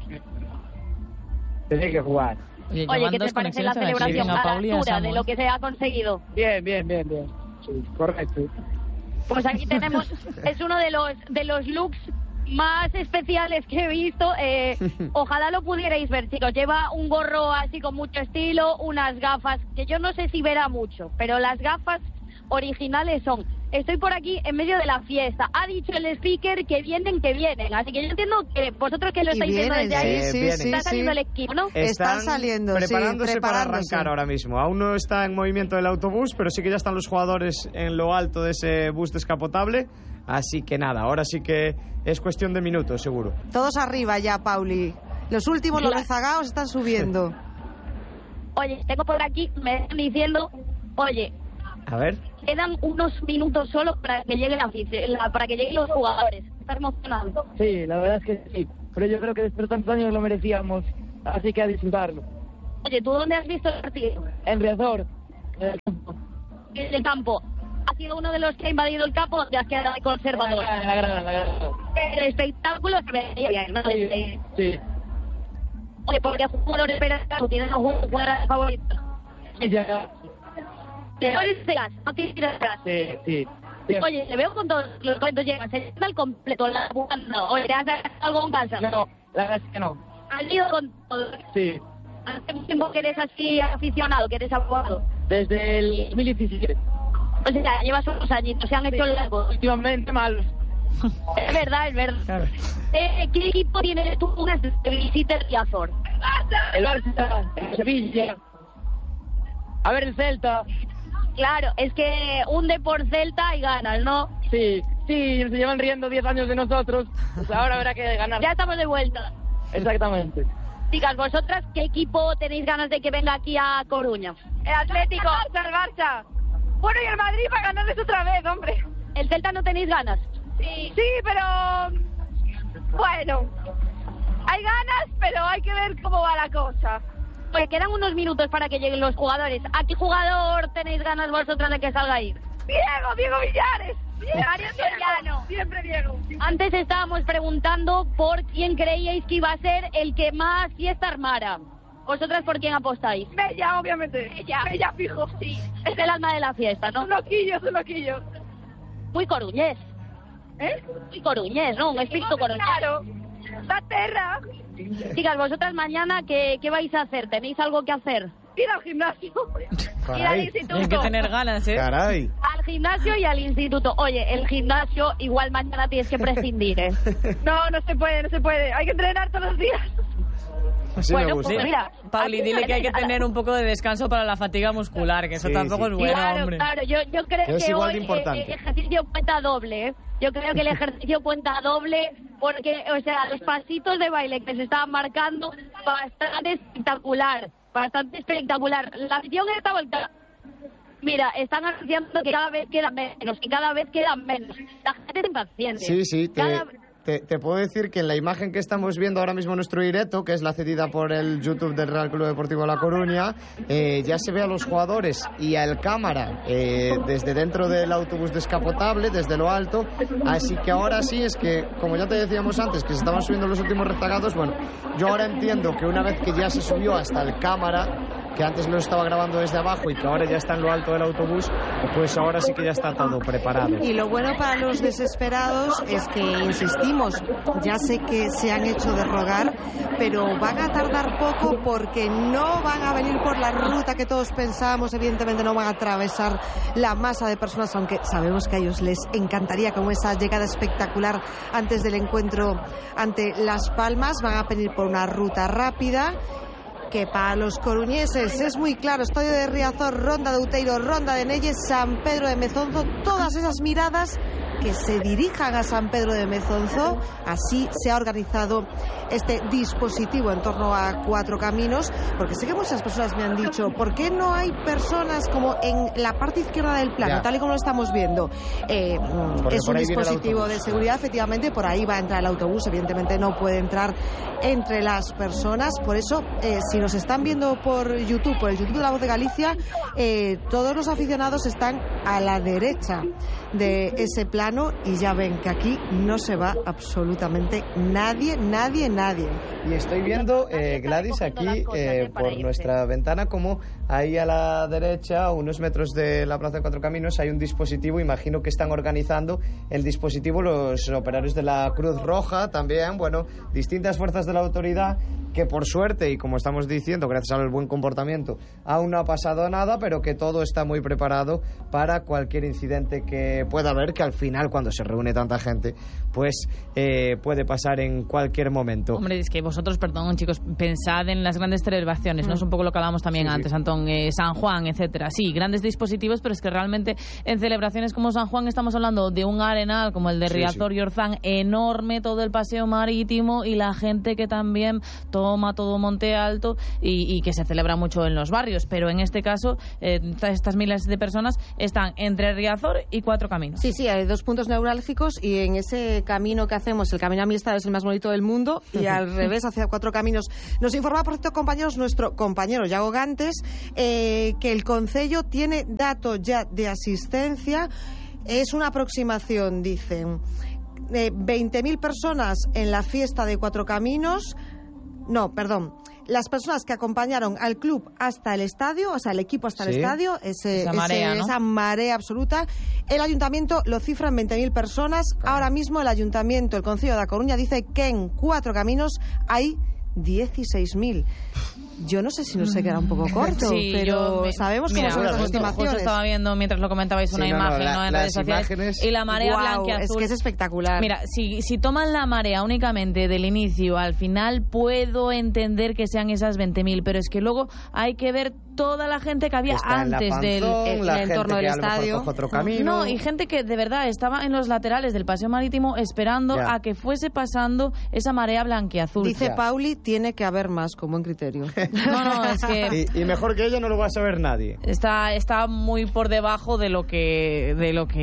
tenía que jugar. Oye, ¿qué te parece la celebración a la altura de lo que se ha conseguido? Bien. Sí, correcto. Pues aquí tenemos, es uno de los looks más especiales que he visto. Ojalá lo pudierais ver, chicos. Lleva un gorro así con mucho estilo, unas gafas que yo no sé si verá mucho, pero las gafas originales son: estoy por aquí en medio de la fiesta, ha dicho el speaker que vienen, así que yo entiendo que vosotros que lo estáis viendo desde ahí, está saliendo el equipo, ¿no? Están saliendo, preparándose para arrancar ahora mismo. Aún no está en movimiento el autobús, pero sí que ya están los jugadores en lo alto de ese bus descapotable. Así que nada, ahora sí que es cuestión de minutos, seguro. Todos arriba ya, Pauli. Los últimos, los rezagados, están subiendo. Oye, tengo por aquí, me están diciendo, oye, a ver, quedan unos minutos solo para que llegue para que lleguen los jugadores. ¿Estás emocionado? Sí, la verdad es que sí. Pero yo creo que después de tantos años lo merecíamos, así que a disfrutarlo. Oye, ¿tú dónde has visto el partido? En Riazor. En el campo. ¿Ha sido uno de los que ha invadido el campo o te has quedado de conservador? La grada. El espectáculo se veía bien, ¿no? Sí. Oye, ¿por qué jugadores esperas? ¿Tú tienes algún jugador favorito? Sí, ya. ¿No tienes atrás? Sí. Oye, le veo con todos los cuentos llegan. Se está al completo la jugando. Oye, ¿te has dado algo en casa? No, la verdad es que no. ¿Has ido con todo? Sí. ¿Hace tiempo que eres así aficionado, que eres abogado? Desde el 2017. O sea, llevas unos añitos, se han hecho largos. Últimamente malos. Es verdad. Claro. ¿Qué equipo tienes tú de visita el Riazor? El Barça, el Sevilla. A ver, el Celta. Claro, es que hunde por Celta y ganas, ¿no? Sí, se llevan riendo 10 años de nosotros, pues ahora habrá que ganar. Ya estamos de vuelta. Exactamente. Chicas, vosotras, ¿qué equipo tenéis ganas de que venga aquí a Coruña? El Atlético, el Barça. Bueno, y el Madrid para ganarles otra vez, hombre. ¿El Celta no tenéis ganas? Sí, pero... Bueno, hay ganas, pero hay que ver cómo va la cosa. Pues quedan unos minutos para que lleguen los jugadores. ¿A qué jugador tenéis ganas vosotras de que salga ahí? Diego Villares. Mario Soriano. Siempre Diego. Antes estábamos preguntando por quién creíais que iba a ser el que más fiesta armara. ¿Vosotras por quién apostáis? Bella, obviamente. Bella fijo. Sí. Es el alma de la fiesta, ¿no? Un loquillo. Muy coruñés. Muy coruñés, ¿no? Un espíritu coruñés. Claro. La terra. Chicas, vosotras mañana, ¿qué vais a hacer? ¿Tenéis algo que hacer? Ir al gimnasio. Caray. Ir al instituto. Hay que tener ganas, ¿eh? Caray. Al gimnasio y al instituto. Oye, el gimnasio igual mañana tienes que prescindir, ¿eh? No se puede. Hay que entrenar todos los días. Así bueno, me gusta. pues mira, Pauli, dile que hay que tener un poco de descanso para la fatiga muscular, que eso tampoco es bueno, hombre. Claro, yo creo Es que igual hoy de importante. el ejercicio cuenta doble, ¿eh? Yo creo que el ejercicio cuenta doble porque, o sea, los pasitos de baile que se estaban marcando, bastante espectacular. La afición está volcada. Mira, están anunciando que cada vez quedan menos. La gente es impaciente. Sí, te puedo decir que en la imagen que estamos viendo ahora mismo en nuestro directo, que es la cedida por el YouTube del Real Club Deportivo La Coruña, ya se ve a los jugadores y al cámara desde dentro del autobús descapotable, desde lo alto. Así que ahora sí, es que, como ya te decíamos antes, que se estaban subiendo los últimos rezagados, bueno, yo ahora entiendo que una vez que ya se subió hasta el cámara, que antes lo estaba grabando desde abajo y que ahora ya está en lo alto del autobús, pues ahora sí que ya está todo preparado. Y lo bueno para los desesperados es que, insistimos, ya sé que se han hecho de rogar, pero van a tardar poco porque no van a venir por la ruta que todos pensábamos, evidentemente no van a atravesar la masa de personas, aunque sabemos que a ellos les encantaría como esa llegada espectacular antes del encuentro ante Las Palmas. Van a venir por una ruta rápida, que para los coruñeses es muy claro: Estadio de Riazor, Ronda de Outeiro, Ronda de Nelles, San Pedro de Mezonzo, todas esas miradas que se dirijan a San Pedro de Mezonzo. Así se ha organizado este dispositivo en torno a Cuatro Caminos, porque sé que muchas personas me han dicho, ¿por qué no hay personas como en la parte izquierda del plano, tal y como lo estamos viendo? Es un dispositivo de seguridad, efectivamente, por ahí va a entrar el autobús, evidentemente no puede entrar entre las personas. Por eso, si nos están viendo por YouTube, por el YouTube de La Voz de Galicia, todos los aficionados están a la derecha de ese plano y ya ven que aquí no se va absolutamente nadie. Y estoy viendo, Gladys, aquí por nuestra ventana, como ahí a la derecha, a unos metros de la Plaza de Cuatro Caminos, hay un dispositivo. Imagino que están organizando el dispositivo los operarios de la Cruz Roja también, bueno, distintas fuerzas de la autoridad, que por suerte, y como estamos diciendo, gracias al buen comportamiento, aún no ha pasado nada, pero que todo está muy preparado para cualquier incidente que pueda haber, que al final, cuando se reúne tanta gente, pues puede pasar en cualquier momento. Hombre, es que vosotros, perdón, chicos, pensad en las grandes celebraciones, ¿no? Es un poco lo que hablábamos también antes, Antón, San Juan, etcétera. Sí, grandes dispositivos, pero es que realmente en celebraciones como San Juan estamos hablando de un arenal como el de Riazor y Orzán, enorme, todo el paseo marítimo, y la gente que también toma todo Monte Alto y que se celebra mucho en los barrios, pero en este caso estas miles de personas están entre Riazor y Cuatro Caminos. Sí, hay dos puntos neurálgicos, y en ese camino que hacemos, el camino Amistad, es el más bonito del mundo, y al revés, hacia Cuatro Caminos. Nos informa, por cierto, compañeros, nuestro compañero Iago Gantes, que el Concello tiene datos ya de asistencia. Es una aproximación, dicen, 20.000 personas en la fiesta de Cuatro Caminos. No, perdón. Las personas que acompañaron al club hasta el estadio, o sea, el equipo hasta el estadio, esa marea absoluta. El ayuntamiento lo cifra en 20.000 personas. Claro. Ahora mismo el Concello de A Coruña, dice que en Cuatro Caminos hay 16.000. Yo no sé si nos se queda un poco corto, pero sabemos cómo son las estimaciones. Justo estaba viendo, mientras lo comentabais, una imagen en redes sociales, y la marea blanquiazul. Es que es espectacular. Mira, si toman la marea únicamente del inicio al final, puedo entender que sean esas 20.000, pero es que luego hay que ver toda la gente que había está antes en el entorno del estadio. Otro camino. No, y gente que de verdad estaba en los laterales del Paseo Marítimo esperando a que fuese pasando esa marea blanquiazul. Dice Pauli, tiene que haber más, con buen criterio. No, es que... Y mejor que ella no lo va a saber nadie. Está muy por debajo de lo que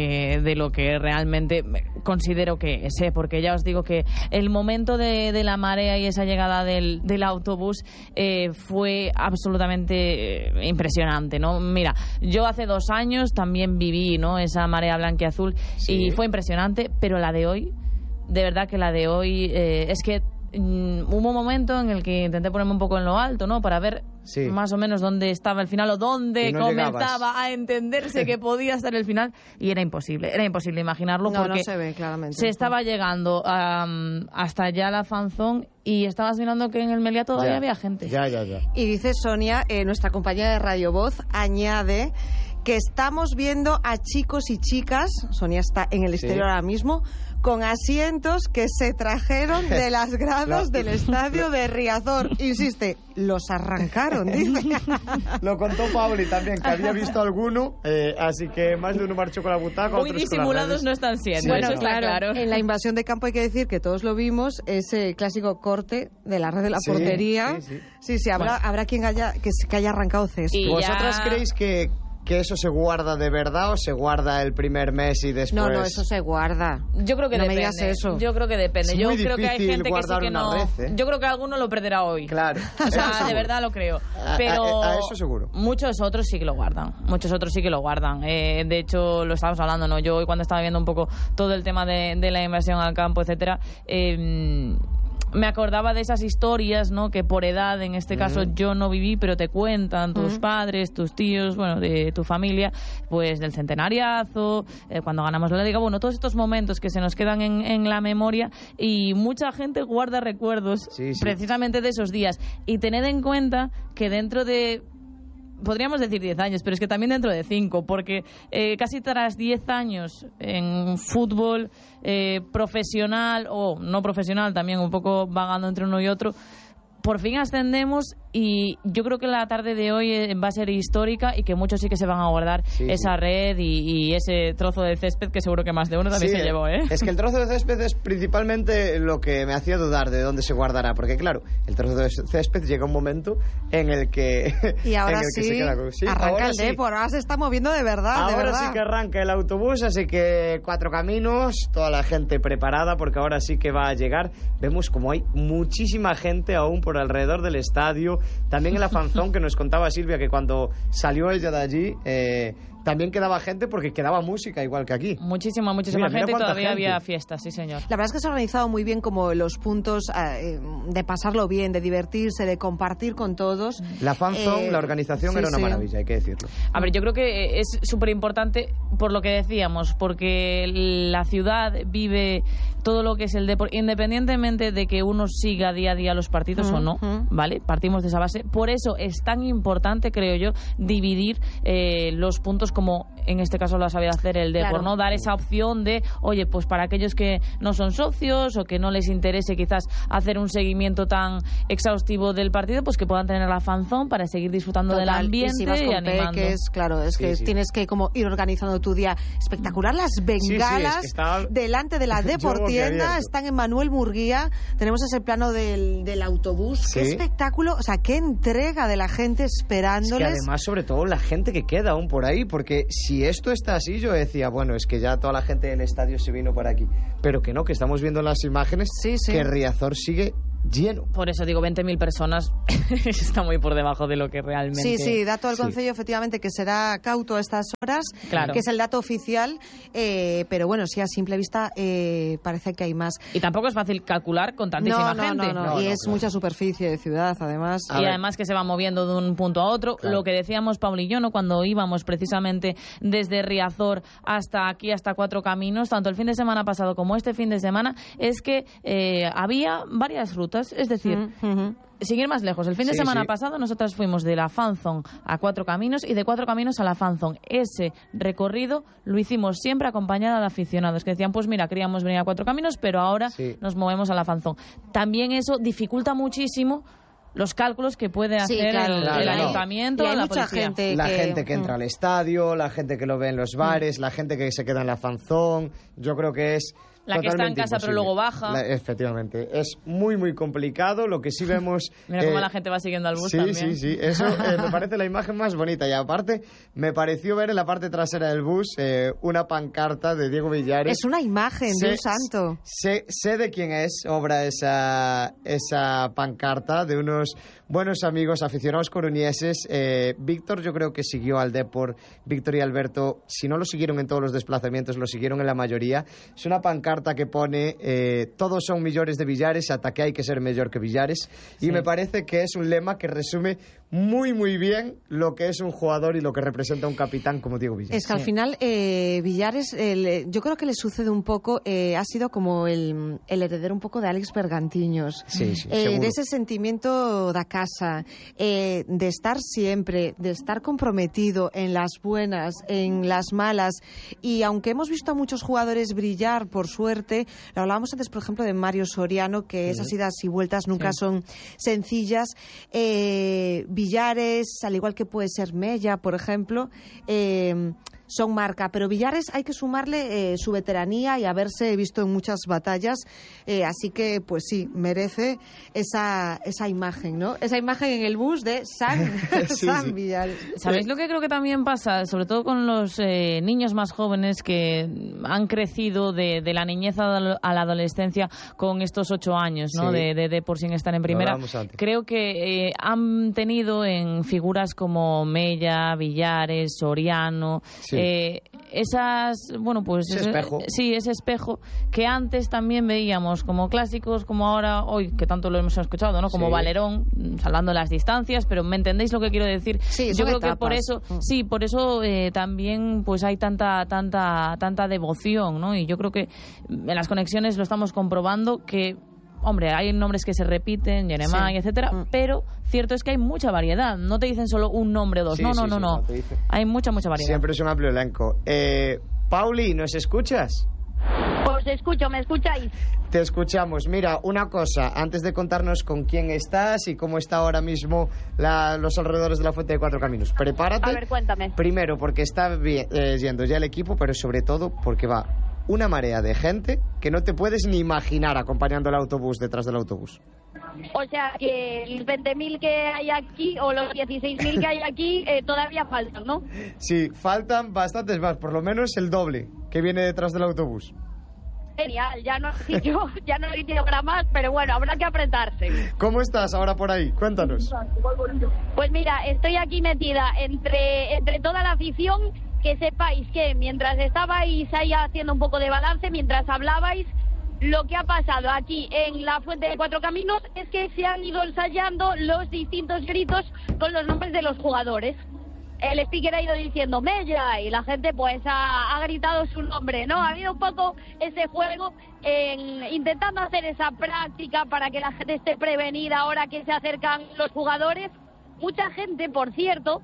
realmente considero que es, porque ya os digo que el momento de la marea y esa llegada del autobús fue absolutamente impresionante, ¿no? Mira, yo hace 2 años también viví, ¿no?, esa marea blanquiazul y fue impresionante, pero la de hoy, de verdad que la de hoy es que hubo un momento en el que intenté ponerme un poco en lo alto, ¿no?, para ver más o menos dónde estaba el final o dónde comenzaba a entenderse que podía estar el final, y era imposible imaginarlo, porque no se ve claramente. Se estaba llegando hasta allá la fanzón y estabas mirando que en el Meliá todavía había gente. Ya. Y dice Sonia, nuestra compañera de Radio Voz, añade que estamos viendo a chicos y chicas, Sonia está en el exterior ahora mismo, con asientos que se trajeron de las gradas del estadio de Riazor. Insiste, los arrancaron, dice. Lo contó Pauli también, que había visto alguno, así que más de uno marchó con la butaca. Muy disimulados no están siendo, bueno, eso está claro. En la invasión de campo hay que decir que todos lo vimos, ese clásico corte de la red de la portería. Sí, habrá quien haya arrancado césped. ¿Y vosotras creéis que eso se guarda de verdad o se guarda el primer mes y después? No, eso se guarda. Yo creo que no depende. Me digas eso. Yo creo que depende. Yo creo que hay gente que sí que no. Yo creo que alguno lo perderá hoy. Claro. O sea, de verdad lo creo. Pero a eso seguro. Muchos otros sí que lo guardan. De hecho, lo estábamos hablando, ¿no? Yo hoy, cuando estaba viendo un poco todo el tema de la invasión al campo, etcétera, me acordaba de esas historias, ¿no?, que por edad, en este caso yo no viví, pero te cuentan tus padres, tus tíos, bueno, de tu familia, pues del centenariazo, cuando ganamos la Liga, bueno, todos estos momentos que se nos quedan en la memoria, y mucha gente guarda recuerdos precisamente de esos días. Y tened en cuenta que dentro de, podríamos decir 10 años, pero es que también dentro de 5, porque casi tras 10 años en fútbol profesional o no profesional, también un poco vagando entre uno y otro, por fin ascendemos, y yo creo que la tarde de hoy va a ser histórica y que muchos sí que se van a guardar esa red y ese trozo de césped que seguro que más de uno también se llevó, ¿eh? Es que el trozo de césped es principalmente lo que me hacía dudar de dónde se guardará, porque claro, el trozo de césped llega un momento en el que y ahora que se queda arranca ahora el Depor, ahora se está moviendo de verdad. Ahora sí que arranca el autobús, así que 4 caminos, toda la gente preparada, porque ahora sí que va a llegar. Vemos como hay muchísima gente aún por alrededor del estadio, también en la fanzón, que nos contaba Silvia que cuando salió ella de allí también quedaba gente, porque quedaba música igual que aquí. Muchísima gente, y todavía había fiestas, sí señor. La verdad es que se ha organizado muy bien, como los puntos de pasarlo bien, de divertirse, de compartir con todos. La fanzone, la organización era una maravilla, hay que decirlo. A ver, yo creo que es súper importante por lo que decíamos, porque la ciudad vive todo lo que es el deporte, independientemente de que uno siga día a día los partidos o no, ¿vale? Partimos de esa base. Por eso es tan importante, creo yo, dividir los puntos, como en este caso lo ha sabido hacer el Depor, ¿no? Dar esa opción de, oye, pues para aquellos que no son socios o que no les interese quizás hacer un seguimiento tan exhaustivo del partido, pues que puedan tener la fanzone para seguir disfrutando del ambiente y, si vas con animando. Claro, es que tienes que como ir organizando tu día espectacular. Las bengalas delante de la Deportienda están en Manuel Murguía. Tenemos ese plano del autobús. Qué espectáculo, o sea, qué entrega de la gente esperándoles. Es que además, sobre todo, la gente que queda aún por ahí, porque si esto está así, yo decía, bueno, es que ya toda la gente del estadio se vino por aquí, pero que no, que estamos viendo en las imágenes que Riazor sigue lleno. Por eso digo, 20.000 personas está muy por debajo de lo que realmente... Sí, dato del Concello, efectivamente, que será cauto a estas horas, que es el dato oficial, pero bueno, sí, a simple vista parece que hay más. Y tampoco es fácil calcular con tantísima gente. No, y es mucha superficie de ciudad, además. Y además que se va moviendo de un punto a otro. Lo que decíamos Paul y yo, ¿no?, cuando íbamos precisamente desde Riazor hasta aquí, hasta 4 Caminos, tanto el fin de semana pasado como este fin de semana, es que había varias rutas. Es decir, sin ir más lejos, el fin de semana pasado nosotras fuimos de la fanzone a 4 Caminos y de 4 Caminos a la fanzone. Ese recorrido lo hicimos siempre acompañada de aficionados que decían, pues mira, queríamos venir a 4 Caminos, pero ahora nos movemos a la fanzone. También eso dificulta muchísimo los cálculos que puede hacer el ayuntamiento, y hay la mucha policía. Gente que entra al estadio, la gente que lo ve en los bares, la gente que se queda en la fanzón. Yo creo que es la que está en casa imposible. pero luego baja. Efectivamente. Es muy, muy complicado. Lo que sí vemos... Mira cómo la gente va siguiendo al bus también. Sí. Eso me parece la imagen más bonita. Y aparte, me pareció ver en la parte trasera del bus una pancarta de Diego Villares. Es una imagen de un santo. Sé de quién es obra esa pancarta, de unos buenos amigos aficionados coruñeses. Víctor yo creo que siguió al Depor. Víctor y Alberto, si no lo siguieron en todos los desplazamientos, lo siguieron en la mayoría. Es una pancarta que pone todos son millores de Villares, ata que hay que ser mejor que Villares. Y me parece que es un lema que resume muy, muy bien lo que es un jugador y lo que representa un capitán como Diego Villares. Es que al final Villares, yo creo que le sucede un poco, ha sido como el heredero un poco de Alex Bergantiños. De ese sentimiento da casa, de estar siempre, de estar comprometido en las buenas, en las malas. Y aunque hemos visto a muchos jugadores brillar, por suerte, lo hablábamos antes, por ejemplo, de Mario Soriano, que esas idas y vueltas nunca son sencillas. Villares, al igual que puede ser Mella, por ejemplo, son marca, pero Villares hay que sumarle su veteranía y haberse visto en muchas batallas, así que pues sí, merece esa imagen, ¿no? Esa imagen en el bus de San Villares. ¿Sabéis lo que creo que también pasa? Sobre todo con los niños más jóvenes que han crecido de la niñez a la adolescencia con estos 8 años, ¿no? De por sin estar en primera. Creo que han tenido en figuras como Mella, Villares, Soriano... esas, bueno, pues ese espejo. Sí, ese espejo que antes también veíamos como clásicos, como ahora, hoy que tanto lo hemos escuchado, ¿no? Como Valerón, salvando las distancias, pero ¿me entendéis lo que quiero decir? Sí, yo creo que por eso, también pues hay tanta devoción, ¿no? Y yo creo que en las conexiones lo estamos comprobando que hombre, hay nombres que se repiten, Jeremai, etcétera, pero cierto es que hay mucha variedad. No te dicen solo un nombre o dos. No. Hay mucha variedad. Siempre es un amplio elenco. Pauli, ¿nos escuchas? Os escucho, ¿me escucháis? Te escuchamos. Mira, una cosa, antes de contarnos con quién estás y cómo está ahora mismo los alrededores de la Fuente de Cuatro Caminos, prepárate. A ver, cuéntame. Primero, porque está yendo ya el equipo, pero sobre todo porque va una marea de gente que no te puedes ni imaginar acompañando el autobús detrás del autobús. O sea, que los 20.000 que hay aquí o los 16.000 que hay aquí todavía faltan, ¿no? Sí, faltan bastantes más, por lo menos el doble que viene detrás del autobús. Genial, ya no hay diagramas, pero bueno, habrá que apretarse. ¿Cómo estás ahora por ahí? Cuéntanos. Pues mira, estoy aquí metida entre toda la afición. Que sepáis que mientras estabais ahí haciendo un poco de balance, mientras hablabais, lo que ha pasado aquí en la Fuente de Cuatro Caminos es que se han ido ensayando los distintos gritos con los nombres de los jugadores. El speaker ha ido diciendo Mella y la gente pues ha gritado su nombre, ¿no? Ha habido un poco ese juego intentando hacer esa práctica para que la gente esté prevenida ahora que se acercan los jugadores. Mucha gente, por cierto,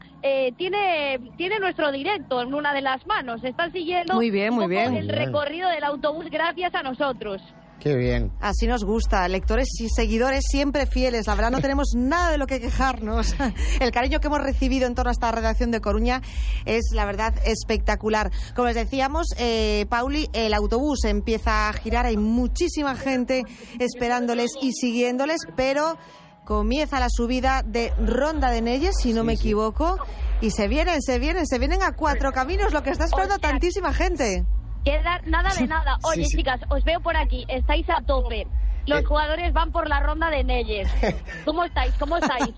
tiene nuestro directo en una de las manos. Están siguiendo muy bien. el recorrido del autobús gracias a nosotros. Qué bien. Así nos gusta. Lectores y seguidores siempre fieles. La verdad, no tenemos nada de lo que quejarnos. El cariño que hemos recibido en torno a esta redacción de Coruña es, la verdad, espectacular. Como les decíamos, Pauli, el autobús empieza a girar. Hay muchísima gente esperándoles y siguiéndoles, pero comienza la subida de Ronda de Neyes, si no me equivoco, y se vienen a Cuatro Caminos, lo que está esperando tantísima gente. Queda nada de nada. Oye, chicas, os veo por aquí, estáis a tope. Los jugadores van por la Ronda de Neyes. ¿Cómo estáis? No,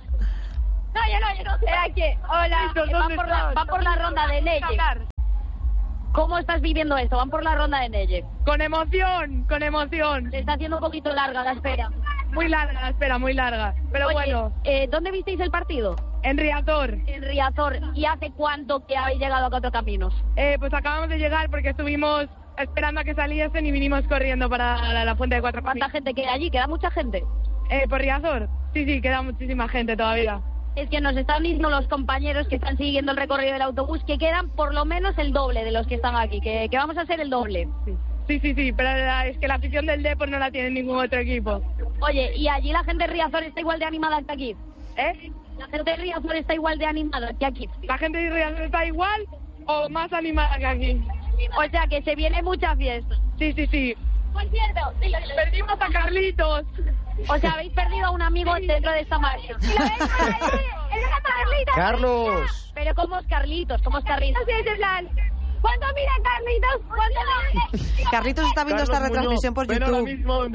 yo no sé. Aquí. Hola, van por la Ronda de Neyes. ¿Cómo estás viviendo esto? Van por la Ronda de Neyes. Con emoción. Se está haciendo un poquito larga la espera. Muy larga la espera, muy larga. Pero oye, bueno. ¿Dónde visteis el partido? En Riazor. ¿Y hace cuánto que habéis llegado a Cuatro Caminos? Pues acabamos de llegar porque estuvimos esperando a que saliesen y vinimos corriendo para la Fuente de Cuatro Caminos. ¿Cuánta gente queda allí? ¿Queda mucha gente? ¿Por Riazor? Sí, queda muchísima gente todavía. Es que nos están diciendo los compañeros que están siguiendo el recorrido del autobús que quedan por lo menos el doble de los que están aquí, que vamos a hacer el doble. Sí. Sí, pero es que la afición del Depor no la tiene ningún otro equipo. Oye, ¿y allí la gente de Riazor está igual de animada que aquí? ¿La gente de Riazor está igual de animada que aquí? ¿La gente de Riazor está igual o más animada que aquí? O sea, que se viene mucha fiesta. Sí. Por cierto, perdimos a Carlitos. O sea, habéis perdido a un amigo dentro de esta marcha. Carlos. Pero ¿cómo es Carlitos? Sí, es en plan... ¿Cuánto mira Carlitos? Carlitos está viendo esta retransmisión por YouTube.